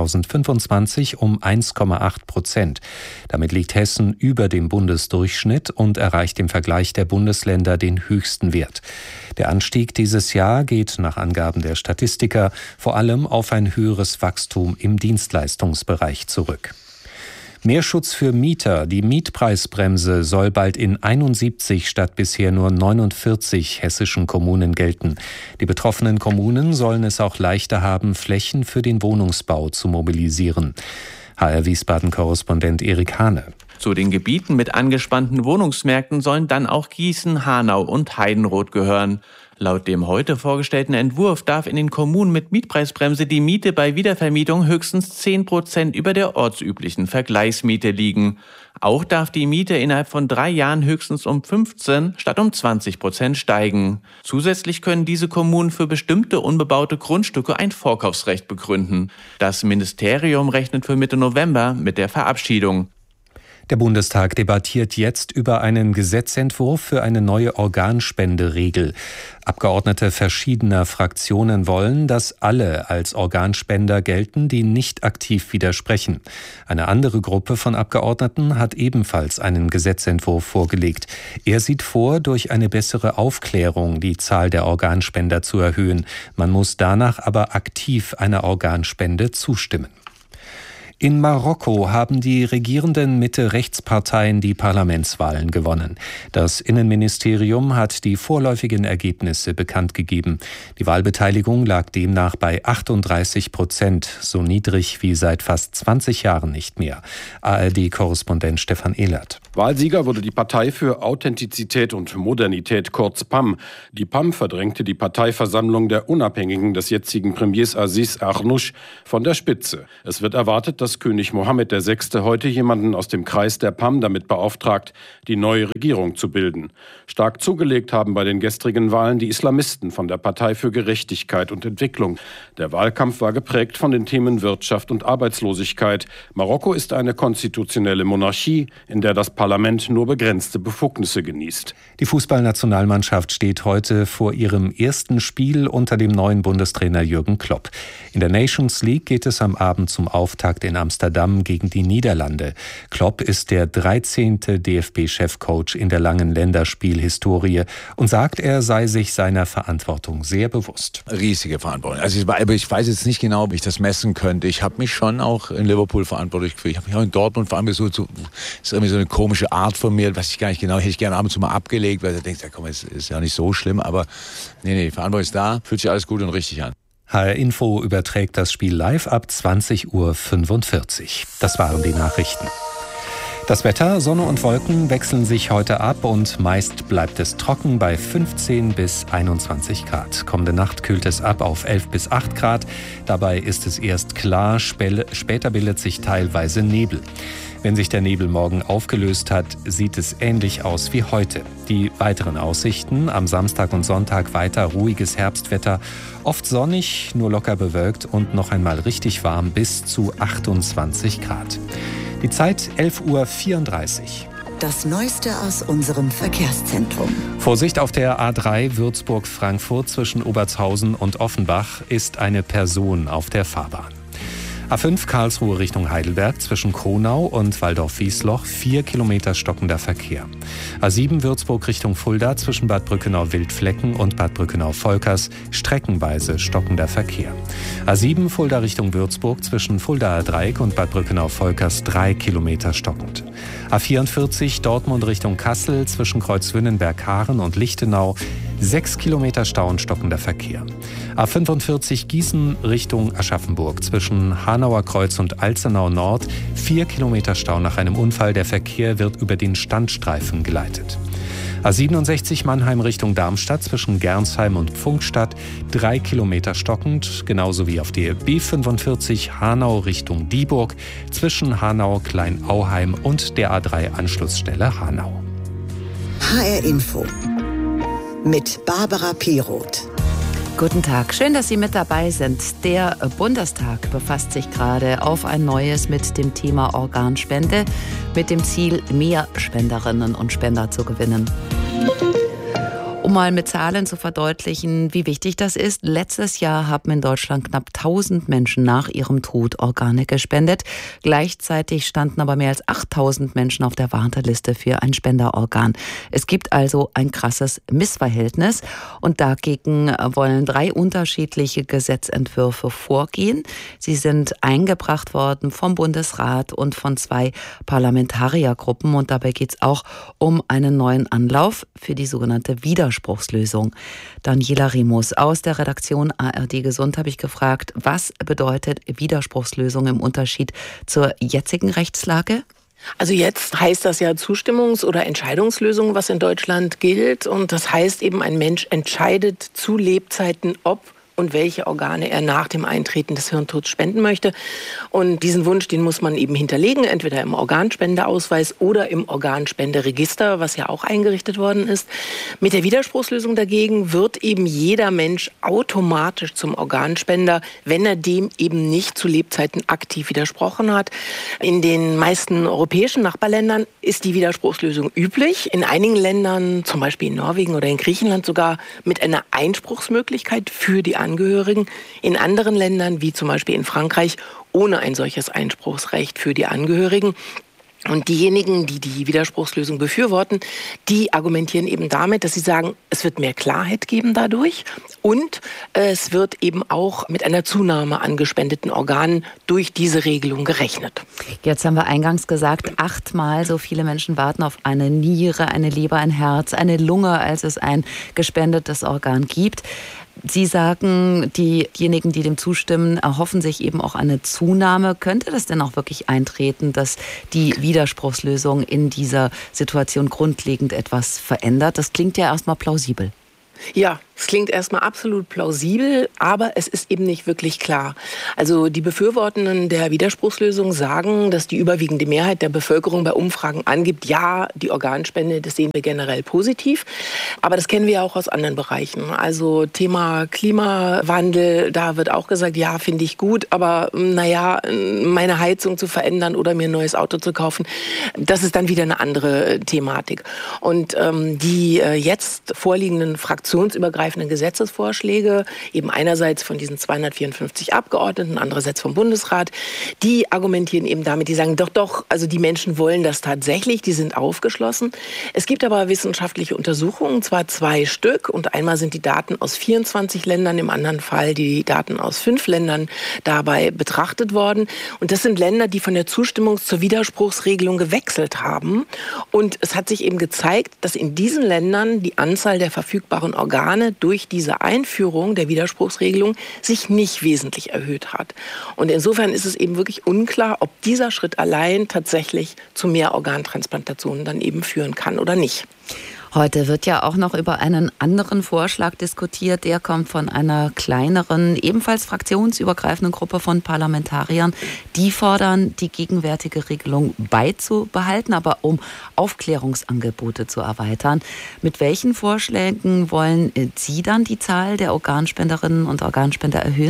S2: 2025 um 1,8%. Damit liegt Hessen über dem Bundesdurchschnitt und erreicht im Vergleich der Bundesländer den höchsten Wert. Der Anstieg dieses Jahr geht nach Angaben der Statistiker vor allem auf ein höheres Wachstum im Dienstleistungsbereich zurück. Mehr Schutz für Mieter. Die Mietpreisbremse soll bald in 71 statt bisher nur 49 hessischen Kommunen gelten. Die betroffenen Kommunen sollen es auch leichter haben, Flächen für den Wohnungsbau zu mobilisieren. HR Wiesbaden-Korrespondent Erik Hane.
S4: Zu den Gebieten mit angespannten Wohnungsmärkten sollen dann auch Gießen, Hanau und Heidenroth gehören. Laut dem heute vorgestellten Entwurf darf in den Kommunen mit Mietpreisbremse die Miete bei Wiedervermietung höchstens 10% über der ortsüblichen Vergleichsmiete liegen. Auch darf die Miete innerhalb von 3 Jahren höchstens um 15 statt um 20% steigen. Zusätzlich können diese Kommunen für bestimmte unbebaute Grundstücke ein Vorkaufsrecht begründen. Das Ministerium rechnet für Mitte November mit der Verabschiedung.
S2: Der Bundestag debattiert jetzt über einen Gesetzentwurf für eine neue Organspenderegel. Abgeordnete verschiedener Fraktionen wollen, dass alle als Organspender gelten, die nicht aktiv widersprechen. Eine andere Gruppe von Abgeordneten hat ebenfalls einen Gesetzentwurf vorgelegt. Er sieht vor, durch eine bessere Aufklärung die Zahl der Organspender zu erhöhen. Man muss danach aber aktiv einer Organspende zustimmen. In Marokko haben die regierenden Mitte-Rechts-Parteien die Parlamentswahlen gewonnen. Das Innenministerium hat die vorläufigen Ergebnisse bekannt gegeben. Die Wahlbeteiligung lag demnach bei 38%, so niedrig wie seit fast 20 Jahren nicht mehr. ARD-Korrespondent Stefan Ehlert.
S5: Wahlsieger wurde die Partei für Authentizität und Modernität, kurz PAM. Die PAM verdrängte die Parteiversammlung der Unabhängigen des jetzigen Premiers Aziz Arnouch von der Spitze. Es wird erwartet, dass König Mohammed VI. Heute jemanden aus dem Kreis der PAM damit beauftragt, die neue Regierung zu bilden. Stark zugelegt haben bei den gestrigen Wahlen die Islamisten von der Partei für Gerechtigkeit und Entwicklung. Der Wahlkampf war geprägt von den Themen Wirtschaft und Arbeitslosigkeit. Marokko ist eine konstitutionelle Monarchie, in der das Parlament nur begrenzte Befugnisse genießt.
S2: Die Fußballnationalmannschaft steht heute vor ihrem ersten Spiel unter dem neuen Bundestrainer Jürgen Klopp. In der Nations League geht es am Abend zum Auftakt in Amsterdam gegen die Niederlande. Klopp ist der 13. DFB-Chefcoach in der langen Länderspielhistorie und sagt, er sei sich seiner Verantwortung sehr bewusst.
S6: Riesige Verantwortung. Also ich weiß jetzt nicht genau, ob ich das messen könnte. Ich habe mich schon auch in Liverpool verantwortlich gefühlt. Ich habe mich auch in Dortmund verantwortlich. Das ist irgendwie so eine komische Art von mir, was ich gar nicht genau, hätte ich gerne ab und zu mal abgelegt, weil du denkst, ja komm, es ist ja nicht so schlimm, aber nee, die Verantwortung ist da, fühlt sich alles gut und richtig an.
S2: HR Info überträgt das Spiel live ab 20:45 Uhr. Das waren die Nachrichten. Das Wetter, Sonne und Wolken wechseln sich heute ab und meist bleibt es trocken bei 15 bis 21 Grad. Kommende Nacht kühlt es ab auf 11 bis 8 Grad. Dabei ist es erst klar, später bildet sich teilweise Nebel. Wenn sich der Nebel morgen aufgelöst hat, sieht es ähnlich aus wie heute. Die weiteren Aussichten: am Samstag und Sonntag weiter ruhiges Herbstwetter, oft sonnig, nur locker bewölkt und noch einmal richtig warm bis zu 28 Grad. Die Zeit 11:34 Uhr.
S1: Das Neueste aus unserem Verkehrszentrum.
S2: Vorsicht auf der A3 Würzburg-Frankfurt zwischen Obertshausen und Offenbach ist eine Person auf der Fahrbahn. A5 Karlsruhe Richtung Heidelberg zwischen Kronau und Waldorf-Wiesloch 4 Kilometer stockender Verkehr. A7 Würzburg Richtung Fulda zwischen Bad Brückenau-Wildflecken und Bad Brückenau-Volkers streckenweise stockender Verkehr. A7 Fulda Richtung Würzburg zwischen Fuldaer Dreieck und Bad Brückenau-Volkers 3 Kilometer stockend. A44 Dortmund Richtung Kassel zwischen Kreuzwünnenberg-Haaren und Lichtenau 6 Kilometer Stau und stockender Verkehr. A45 Gießen Richtung Aschaffenburg zwischen Hanauer Kreuz und Alzenau Nord 4 Kilometer Stau nach einem Unfall. Der Verkehr wird über den Standstreifen geleitet. A67 Mannheim Richtung Darmstadt zwischen Gernsheim und Pfungstadt 3 Kilometer stockend, genauso wie auf der B45 Hanau Richtung Dieburg zwischen Hanau, Kleinauheim und der A3 Anschlussstelle Hanau.
S1: HR Info mit Barbara Piroth.
S8: Guten Tag, schön, dass Sie mit dabei sind. Der Bundestag befasst sich gerade auf ein neues mit dem Thema Organspende, mit dem Ziel, mehr Spenderinnen und Spender zu gewinnen. Um mal mit Zahlen zu verdeutlichen, wie wichtig das ist. Letztes Jahr haben in Deutschland knapp 1000 Menschen nach ihrem Tod Organe gespendet. Gleichzeitig standen aber mehr als 8000 Menschen auf der Warteliste für ein Spenderorgan. Es gibt also ein krasses Missverhältnis. Und dagegen wollen 3 unterschiedliche Gesetzentwürfe vorgehen. Sie sind eingebracht worden vom Bundesrat und von 2 Parlamentariergruppen. Und dabei geht es auch um einen neuen Anlauf für die sogenannte Widerspruchslösung. Daniela Remus aus der Redaktion ARD Gesund habe ich gefragt, was bedeutet Widerspruchslösung im Unterschied zur jetzigen Rechtslage?
S7: Also jetzt heißt das ja Zustimmungs- oder Entscheidungslösung, was in Deutschland gilt. Und das heißt eben, ein Mensch entscheidet zu Lebzeiten, ob und welche Organe er nach dem Eintreten des Hirntods spenden möchte. Und diesen Wunsch, den muss man eben hinterlegen, entweder im Organspendeausweis oder im Organspenderegister, was ja auch eingerichtet worden ist. Mit der Widerspruchslösung dagegen wird eben jeder Mensch automatisch zum Organspender, wenn er dem eben nicht zu Lebzeiten aktiv widersprochen hat. In den meisten europäischen Nachbarländern ist die Widerspruchslösung üblich. In einigen Ländern, zum Beispiel in Norwegen oder in Griechenland, sogar mit einer Einspruchsmöglichkeit für die Angehörigen. In anderen Ländern, wie zum Beispiel in Frankreich, ohne ein solches Einspruchsrecht für die Angehörigen. Und diejenigen, die die Widerspruchslösung befürworten, die argumentieren eben damit, dass sie sagen, es wird mehr Klarheit geben dadurch und es wird eben auch mit einer Zunahme an gespendeten Organen durch diese Regelung gerechnet.
S8: Jetzt haben wir eingangs gesagt, 8-mal so viele Menschen warten auf eine Niere, eine Leber, ein Herz, eine Lunge, als es ein gespendetes Organ gibt. Sie sagen, diejenigen, die dem zustimmen, erhoffen sich eben auch eine Zunahme. Könnte das denn auch wirklich eintreten, dass die Widerspruchslösung in dieser Situation grundlegend etwas verändert? Das klingt ja erstmal plausibel.
S7: Ja, es klingt erstmal absolut plausibel, aber es ist eben nicht wirklich klar. Also die Befürwortenden der Widerspruchslösung sagen, dass die überwiegende Mehrheit der Bevölkerung bei Umfragen angibt, ja, die Organspende, das sehen wir generell positiv. Aber das kennen wir ja auch aus anderen Bereichen. Also Thema Klimawandel, da wird auch gesagt, ja, finde ich gut, aber naja, meine Heizung zu verändern oder mir ein neues Auto zu kaufen, das ist dann wieder eine andere Thematik. Und die jetzt vorliegenden fraktionsübergreifenden Gesetzesvorschläge, eben einerseits von diesen 254 Abgeordneten, andererseits vom Bundesrat, die argumentieren eben damit, die sagen, doch, also die Menschen wollen das tatsächlich, die sind aufgeschlossen. Es gibt aber wissenschaftliche Untersuchungen, zwar 2 Stück, und einmal sind die Daten aus 24 Ländern, im anderen Fall die Daten aus 5 Ländern dabei betrachtet worden. Und das sind Länder, die von der Zustimmungs- zur Widerspruchsregelung gewechselt haben. Und es hat sich eben gezeigt, dass in diesen Ländern die Anzahl der verfügbaren Organe durch diese Einführung der Widerspruchsregelung sich nicht wesentlich erhöht hat. Und insofern ist es eben wirklich unklar, ob dieser Schritt allein tatsächlich zu mehr Organtransplantationen dann eben führen kann oder nicht.
S8: Heute wird ja auch noch über einen anderen Vorschlag diskutiert. Der kommt von einer kleineren, ebenfalls fraktionsübergreifenden Gruppe von Parlamentariern. Die fordern, die gegenwärtige Regelung beizubehalten, aber um Aufklärungsangebote zu erweitern. Mit welchen Vorschlägen wollen Sie dann die Zahl der Organspenderinnen und Organspender erhöhen?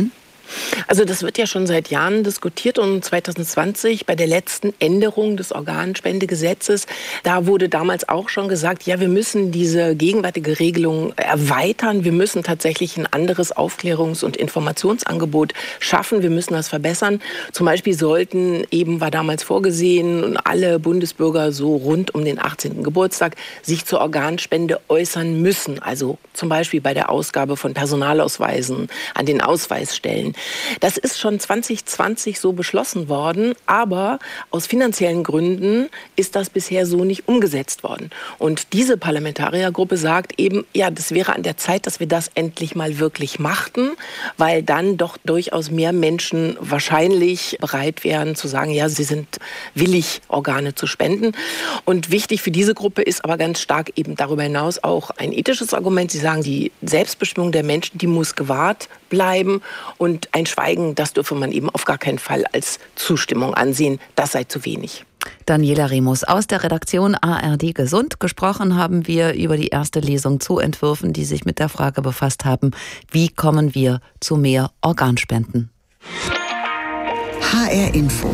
S7: Also das wird ja schon seit Jahren diskutiert und 2020 bei der letzten Änderung des Organspendegesetzes, da wurde damals auch schon gesagt, ja, wir müssen diese gegenwärtige Regelung erweitern, wir müssen tatsächlich ein anderes Aufklärungs- und Informationsangebot schaffen, wir müssen das verbessern. Zum Beispiel sollten eben, war damals vorgesehen, alle Bundesbürger so rund um den 18. Geburtstag sich zur Organspende äußern müssen, also zum Beispiel bei der Ausgabe von Personalausweisen an den Ausweisstellen. Das ist schon 2020 so beschlossen worden, aber aus finanziellen Gründen ist das bisher so nicht umgesetzt worden. Und diese Parlamentariergruppe sagt eben, ja, das wäre an der Zeit, dass wir das endlich mal wirklich machten, weil dann doch durchaus mehr Menschen wahrscheinlich bereit wären zu sagen, ja, sie sind willig, Organe zu spenden. Und wichtig für diese Gruppe ist aber ganz stark eben darüber hinaus auch ein ethisches Argument. Sie sagen, die Selbstbestimmung der Menschen, die muss gewahrt bleiben und ein Schweigen, das dürfe man eben auf gar keinen Fall als Zustimmung ansehen. Das sei zu wenig.
S8: Daniela Remus aus der Redaktion ARD Gesund. Gesprochen haben wir über die erste Lesung zu Entwürfen, die sich mit der Frage befasst haben, wie kommen wir zu mehr Organspenden.
S1: HR Info.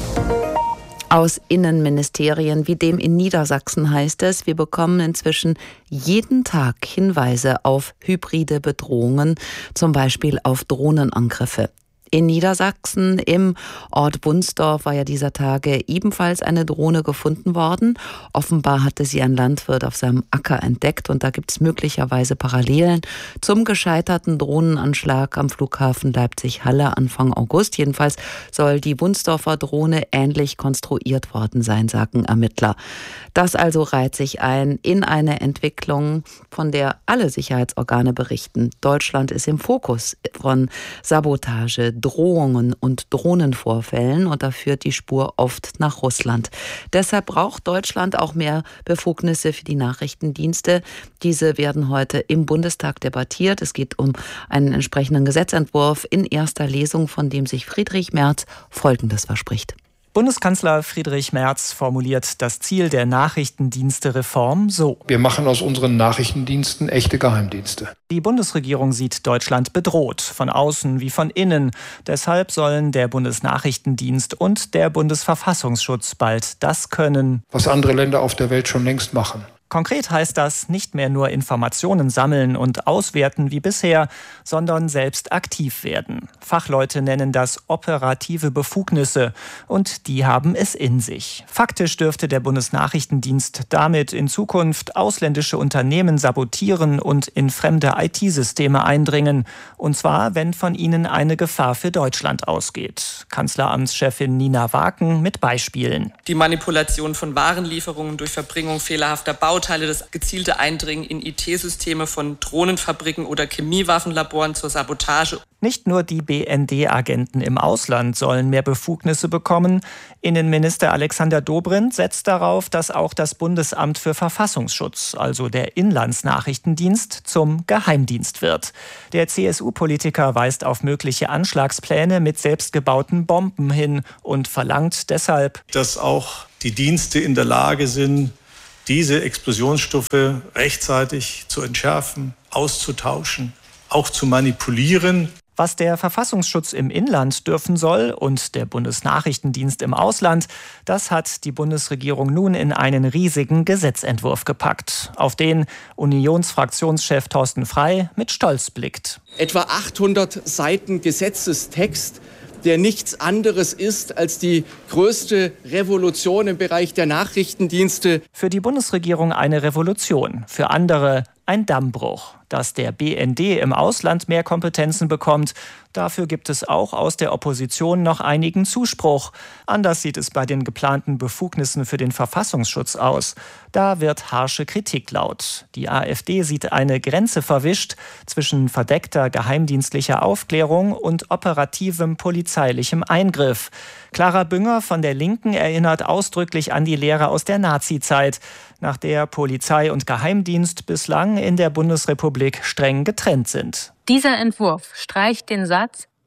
S8: Aus Innenministerien wie dem in Niedersachsen heißt es, wir bekommen inzwischen jeden Tag Hinweise auf hybride Bedrohungen, zum Beispiel auf Drohnenangriffe. In Niedersachsen im Ort Bundsdorf war ja dieser Tage ebenfalls eine Drohne gefunden worden. Offenbar hatte sie ein Landwirt auf seinem Acker entdeckt und da gibt es möglicherweise Parallelen zum gescheiterten Drohnenanschlag am Flughafen Leipzig-Halle Anfang August. Jedenfalls soll die Bundsdorfer Drohne ähnlich konstruiert worden sein, sagen Ermittler. Das also reiht sich ein in eine Entwicklung, von der alle Sicherheitsorgane berichten. Deutschland ist im Fokus von Sabotage, Drohungen und Drohnenvorfällen und da führt die Spur oft nach Russland. Deshalb braucht Deutschland auch mehr Befugnisse für die Nachrichtendienste. Diese werden heute im Bundestag debattiert. Es geht um einen entsprechenden Gesetzentwurf in erster Lesung, von dem sich Friedrich Merz Folgendes verspricht.
S9: Bundeskanzler Friedrich Merz formuliert das Ziel der Nachrichtendienste-Reform so:
S10: Wir machen aus unseren Nachrichtendiensten echte Geheimdienste.
S9: Die Bundesregierung sieht Deutschland bedroht, von außen wie von innen. Deshalb sollen der Bundesnachrichtendienst und der Bundesverfassungsschutz bald das können,
S10: was andere Länder auf der Welt schon längst machen.
S9: Konkret heißt das, nicht mehr nur Informationen sammeln und auswerten wie bisher, sondern selbst aktiv werden. Fachleute nennen das operative Befugnisse und die haben es in sich. Faktisch dürfte der Bundesnachrichtendienst damit in Zukunft ausländische Unternehmen sabotieren und in fremde IT-Systeme eindringen. Und zwar, wenn von ihnen eine Gefahr für Deutschland ausgeht. Kanzleramtschefin Nina Waken mit Beispielen.
S11: Die Manipulation von Warenlieferungen durch Verbringung fehlerhafter Bauteile, das gezielte Eindringen in IT-Systeme von Drohnenfabriken oder Chemiewaffenlaboren zur Sabotage.
S9: Nicht nur die BND-Agenten im Ausland sollen mehr Befugnisse bekommen. Innenminister Alexander Dobrindt setzt darauf, dass auch das Bundesamt für Verfassungsschutz, also der Inlandsnachrichtendienst, zum Geheimdienst wird. Der CSU-Politiker weist auf mögliche Anschlagspläne mit selbstgebauten Bomben hin und verlangt deshalb,
S12: dass auch die Dienste in der Lage sind, diese Explosionsstoffe rechtzeitig zu entschärfen, auszutauschen, auch zu manipulieren.
S9: Was der Verfassungsschutz im Inland dürfen soll und der Bundesnachrichtendienst im Ausland, das hat die Bundesregierung nun in einen riesigen Gesetzentwurf gepackt, auf den Unionsfraktionschef Thorsten Frey mit Stolz blickt.
S13: Etwa 800 Seiten Gesetzestext, der nichts anderes ist als die größte Revolution im Bereich der Nachrichtendienste.
S9: Für die Bundesregierung eine Revolution, für andere ein Dammbruch. Dass der BND im Ausland mehr Kompetenzen bekommt, dafür gibt es auch aus der Opposition noch einigen Zuspruch. Anders sieht es bei den geplanten Befugnissen für den Verfassungsschutz aus. Da wird harsche Kritik laut. Die AfD sieht eine Grenze verwischt zwischen verdeckter geheimdienstlicher Aufklärung und operativem polizeilichem Eingriff. Clara Bünger von der Linken erinnert ausdrücklich an die Lehre aus der Nazizeit, nach der Polizei und Geheimdienst bislang in der Bundesrepublik streng getrennt sind.
S14: Dieser Entwurf streicht den Satz,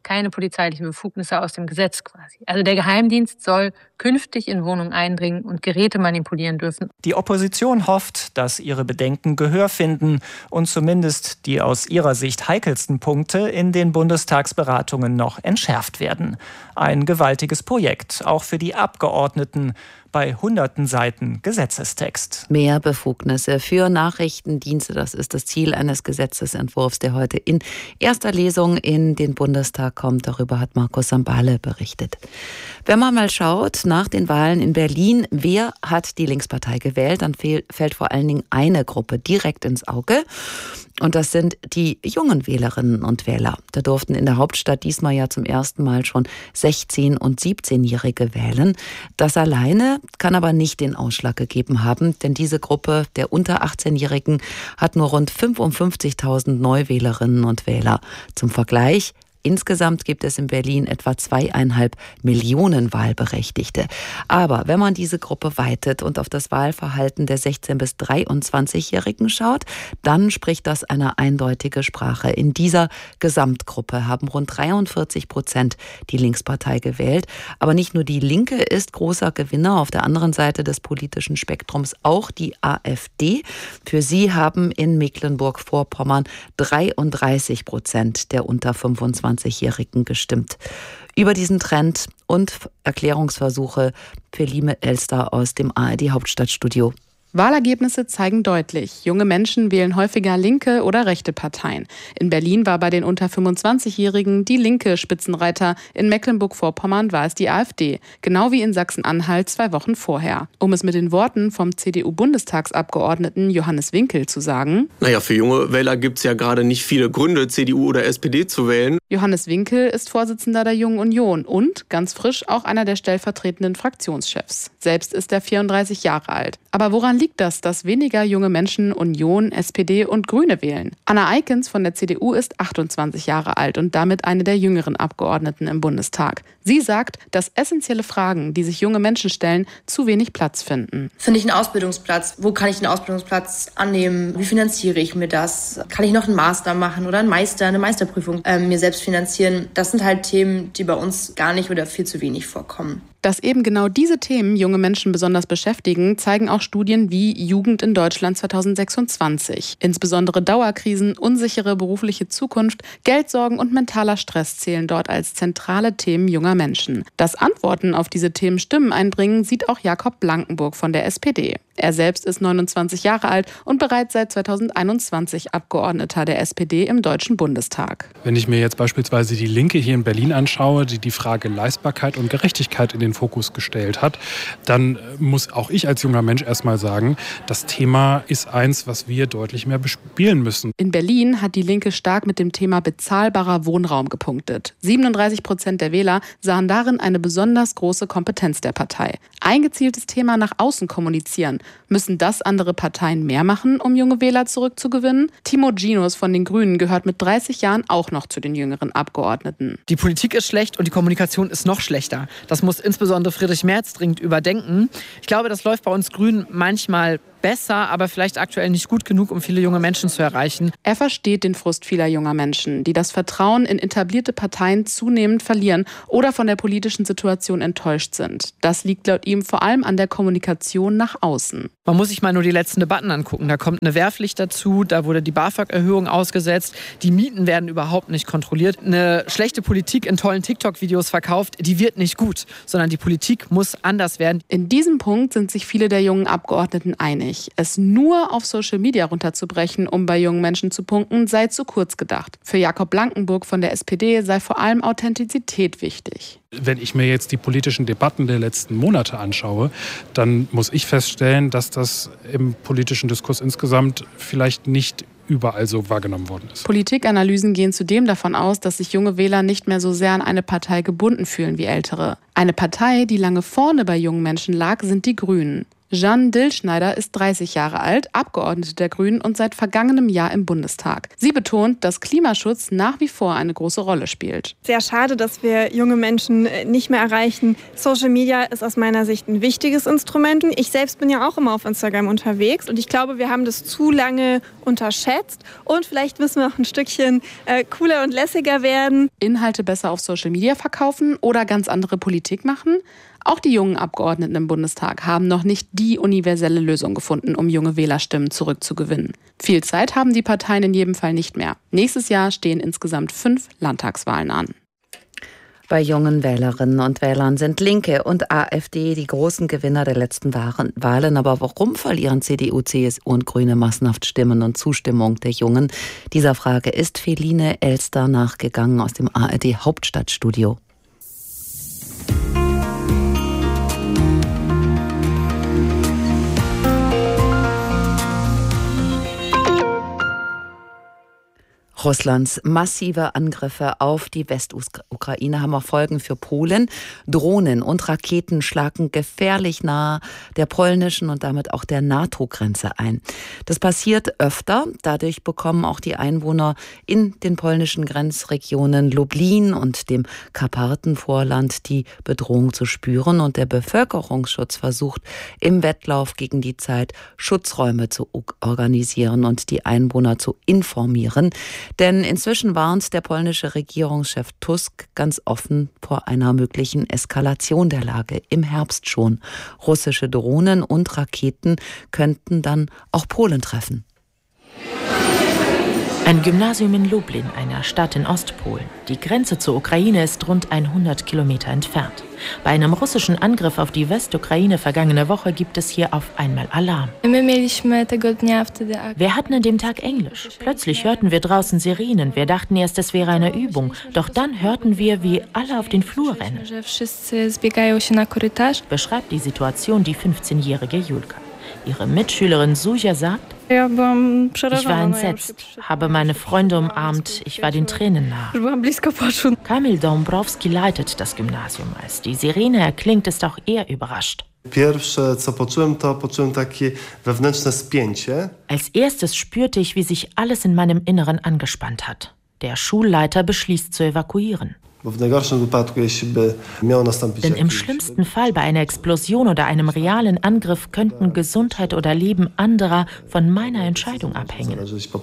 S14: keine polizeilichen Befugnisse aus dem Gesetz quasi. Also der Geheimdienst soll künftig in Wohnungen eindringen und Geräte manipulieren dürfen.
S9: Die Opposition hofft, dass ihre Bedenken Gehör finden und zumindest die aus ihrer Sicht heikelsten Punkte in den Bundestagsberatungen noch entschärft werden. Ein gewaltiges Projekt, auch für die Abgeordneten, bei hunderten Seiten Gesetzestext.
S8: Mehr Befugnisse für Nachrichtendienste, das ist das Ziel eines Gesetzesentwurfs, der heute in erster Lesung in den Bundestag kommt. Darüber hat Markus Sambale berichtet. Wenn man mal schaut nach den Wahlen in Berlin, wer hat die Linkspartei gewählt, dann fällt vor allen Dingen eine Gruppe direkt ins Auge. Und das sind die jungen Wählerinnen und Wähler. Da durften in der Hauptstadt diesmal ja zum ersten Mal schon 16- und 17-Jährige wählen. Das alleine kann aber nicht den Ausschlag gegeben haben, denn diese Gruppe der unter 18-Jährigen hat nur rund 55.000 Neuwählerinnen und Wähler. Zum Vergleich: insgesamt gibt es in Berlin etwa 2,5 Millionen Wahlberechtigte. Aber wenn man diese Gruppe weitet und auf das Wahlverhalten der 16- bis 23-Jährigen schaut, dann spricht das eine eindeutige Sprache. In dieser Gesamtgruppe haben rund 43% die Linkspartei gewählt. Aber nicht nur die Linke ist großer Gewinner. Auf der anderen Seite des politischen Spektrums auch die AfD. Für sie haben in Mecklenburg-Vorpommern 33% der unter 25-Jährigen gestimmt. Über diesen Trend und Erklärungsversuche für Lime Elster aus dem ARD-Hauptstadtstudio.
S15: Wahlergebnisse zeigen deutlich, junge Menschen wählen häufiger linke oder rechte Parteien. In Berlin war bei den unter 25-Jährigen die Linke Spitzenreiter, in Mecklenburg-Vorpommern war es die AfD, genau wie in Sachsen-Anhalt 2 Wochen vorher. Um es mit den Worten vom CDU-Bundestagsabgeordneten Johannes Winkel zu sagen:
S17: Naja, für junge Wähler gibt es ja gerade nicht viele Gründe, CDU oder SPD zu wählen.
S15: Johannes Winkel ist Vorsitzender der Jungen Union und, ganz frisch, auch einer der stellvertretenden Fraktionschefs. Selbst ist er 34 Jahre alt. Aber woran liegt das, dass weniger junge Menschen Union, SPD und Grüne wählen? Anna Eikens von der CDU ist 28 Jahre alt und damit eine der jüngeren Abgeordneten im Bundestag. Sie sagt, dass essentielle Fragen, die sich junge Menschen stellen, zu wenig Platz finden.
S18: Finde ich einen Ausbildungsplatz? Wo kann ich einen Ausbildungsplatz annehmen? Wie finanziere ich mir das? Kann ich noch einen Master machen oder eine Meisterprüfung mir selbst finanzieren? Das sind halt Themen, die bei uns gar nicht oder viel zu wenig vorkommen.
S15: Dass eben genau diese Themen junge Menschen besonders beschäftigen, zeigen auch Studien wie Jugend in Deutschland 2026. Insbesondere Dauerkrisen, unsichere berufliche Zukunft, Geldsorgen und mentaler Stress zählen dort als zentrale Themen junger Menschen. Dass Antworten auf diese Themen Stimmen einbringen, sieht auch Jakob Blankenburg von der SPD. Er selbst ist 29 Jahre alt und bereits seit 2021 Abgeordneter der SPD im Deutschen Bundestag.
S19: Wenn ich mir jetzt beispielsweise die Linke hier in Berlin anschaue, die die Frage Leistbarkeit und Gerechtigkeit in den Fokus gestellt hat, dann muss auch ich als junger Mensch erstmal sagen, das Thema ist eins, was wir deutlich mehr bespielen müssen.
S15: In Berlin hat die Linke stark mit dem Thema bezahlbarer Wohnraum gepunktet. 37% der Wähler sahen darin eine besonders große Kompetenz der Partei. Ein gezieltes Thema nach außen kommunizieren. Müssen das andere Parteien mehr machen, um junge Wähler zurückzugewinnen? Timo Ginos von den Grünen gehört mit 30 Jahren auch noch zu den jüngeren Abgeordneten.
S20: Die Politik ist schlecht und die Kommunikation ist noch schlechter. Das muss insbesondere Friedrich Merz dringend überdenken. Ich glaube, das läuft bei uns Grünen manchmal besser, aber vielleicht aktuell nicht gut genug, um viele junge Menschen zu erreichen.
S15: Er versteht den Frust vieler junger Menschen, die das Vertrauen in etablierte Parteien zunehmend verlieren oder von der politischen Situation enttäuscht sind. Das liegt laut ihm vor allem an der Kommunikation nach außen.
S20: Man muss sich mal nur die letzten Debatten angucken. Da kommt eine Wehrpflicht dazu, da wurde die BAföG-Erhöhung ausgesetzt, die Mieten werden überhaupt nicht kontrolliert. Eine schlechte Politik in tollen TikTok-Videos verkauft, die wird nicht gut, sondern die Politik muss anders werden.
S15: In diesem Punkt sind sich viele der jungen Abgeordneten einig. Es nur auf Social Media runterzubrechen, um bei jungen Menschen zu punkten, sei zu kurz gedacht. Für Jakob Blankenburg von der SPD sei vor allem Authentizität wichtig.
S19: Wenn ich mir jetzt die politischen Debatten der letzten Monate anschaue, dann muss ich feststellen, dass das im politischen Diskurs insgesamt vielleicht nicht überall so wahrgenommen worden ist.
S15: Politikanalysen gehen zudem davon aus, dass sich junge Wähler nicht mehr so sehr an eine Partei gebunden fühlen wie ältere. Eine Partei, die lange vorne bei jungen Menschen lag, sind die Grünen. Jeanne Dillschneider ist 30 Jahre alt, Abgeordnete der Grünen und seit vergangenem Jahr im Bundestag. Sie betont, dass Klimaschutz nach wie vor eine große Rolle spielt.
S27: Sehr schade, dass wir junge Menschen nicht mehr erreichen. Social Media ist aus meiner Sicht ein wichtiges Instrument. Ich selbst bin ja auch immer auf Instagram unterwegs und ich glaube, wir haben das zu lange unterschätzt. Und vielleicht müssen wir auch ein Stückchen cooler und lässiger werden.
S15: Inhalte besser auf Social Media verkaufen oder ganz andere Politik machen? Auch die jungen Abgeordneten im Bundestag haben noch nicht die universelle Lösung gefunden, um junge Wählerstimmen zurückzugewinnen. Viel Zeit haben die Parteien in jedem Fall nicht mehr. Nächstes Jahr stehen insgesamt 5 Landtagswahlen an.
S8: Bei jungen Wählerinnen und Wählern sind Linke und AfD die großen Gewinner der letzten Wahlen. Aber warum verlieren CDU, CSU und Grüne massenhaft Stimmen und Zustimmung der Jungen? Dieser Frage ist Feline Elster nachgegangen aus dem ARD Hauptstadtstudio. Russlands massive Angriffe auf die Westukraine haben auch Folgen für Polen. Drohnen und Raketen schlagen gefährlich nahe der polnischen und damit auch der NATO-Grenze ein. Das passiert öfter. Dadurch bekommen auch die Einwohner in den polnischen Grenzregionen Lublin und dem Karpatenvorland die Bedrohung zu spüren. Und der Bevölkerungsschutz versucht im Wettlauf gegen die Zeit Schutzräume zu organisieren und die Einwohner zu informieren. Denn inzwischen warnt der polnische Regierungschef Tusk ganz offen vor einer möglichen Eskalation der Lage im Herbst schon. Russische Drohnen und Raketen könnten dann auch Polen treffen.
S16: Ein Gymnasium in Lublin, einer Stadt in Ostpolen. Die Grenze zur Ukraine ist rund 100 Kilometer entfernt. Bei einem russischen Angriff auf die Westukraine vergangene Woche gibt es hier auf einmal Alarm. Wir hatten an dem Tag Englisch. Plötzlich hörten wir draußen Sirenen. Wir dachten erst, es wäre eine Übung. Doch dann hörten wir, wie alle auf den Flur rennen. Beschreibt die Situation die 15-jährige Julka. Ihre Mitschülerin Suja sagt: Ich war entsetzt, habe meine Freunde umarmt, ich war den Tränen nah. Kamil Dąbrowski leitet das Gymnasium. Als die Sirene erklingt, ist auch er überrascht. Als erstes spürte ich, wie sich alles in meinem Inneren angespannt hat. Der Schulleiter beschließt zu evakuieren. Denn im schlimmsten Fall bei einer Explosion oder einem realen Angriff könnten Gesundheit oder Leben anderer von meiner Entscheidung abhängen.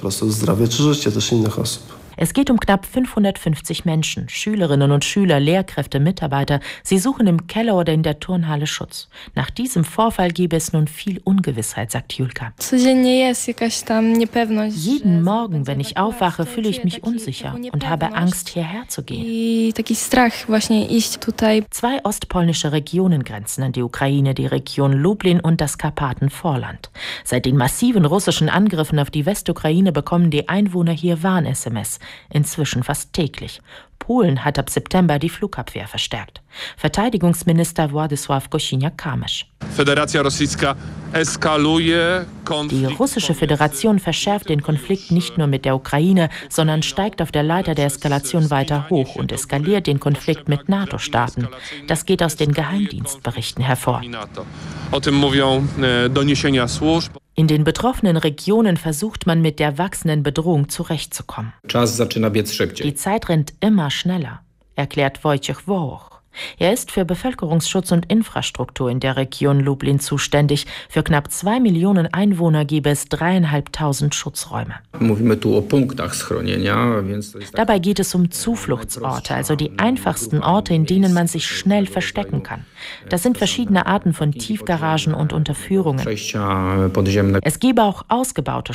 S16: Es geht um knapp 550 Menschen, Schülerinnen und Schüler, Lehrkräfte, Mitarbeiter. Sie suchen im Keller oder in der Turnhalle Schutz. Nach diesem Vorfall gäbe es nun viel Ungewissheit, sagt Julka. Jeden Morgen, wenn ich aufwache, fühle ich mich unsicher und habe Angst, hierher zu gehen. 2 ostpolnische Regionen grenzen an die Ukraine, die Region Lublin und das Karpatenvorland. Seit den massiven russischen Angriffen auf die Westukraine bekommen die Einwohner hier Warn-SMS. Inzwischen fast täglich. Polen hat ab September die Flugabwehr verstärkt. Verteidigungsminister Władysław Kosiniak-Kamysz. Die russische Föderation verschärft den Konflikt nicht nur mit der Ukraine, sondern steigt auf der Leiter der Eskalation weiter hoch und eskaliert den Konflikt mit NATO-Staaten. Das geht aus den Geheimdienstberichten hervor. In den betroffenen Regionen versucht man mit der wachsenden Bedrohung zurechtzukommen. Die Zeit rennt immer schneller, erklärt Wojciech Wołoch. Er ist für Bevölkerungsschutz und Infrastruktur in der Region Lublin zuständig. Für knapp 2 Millionen Einwohner gäbe es 3.500 Schutzräume. Dabei geht es um Zufluchtsorte, also die einfachsten Orte, in denen man sich schnell verstecken kann. Das sind verschiedene Arten von Tiefgaragen und Unterführungen. Es gäbe auch ausgebaute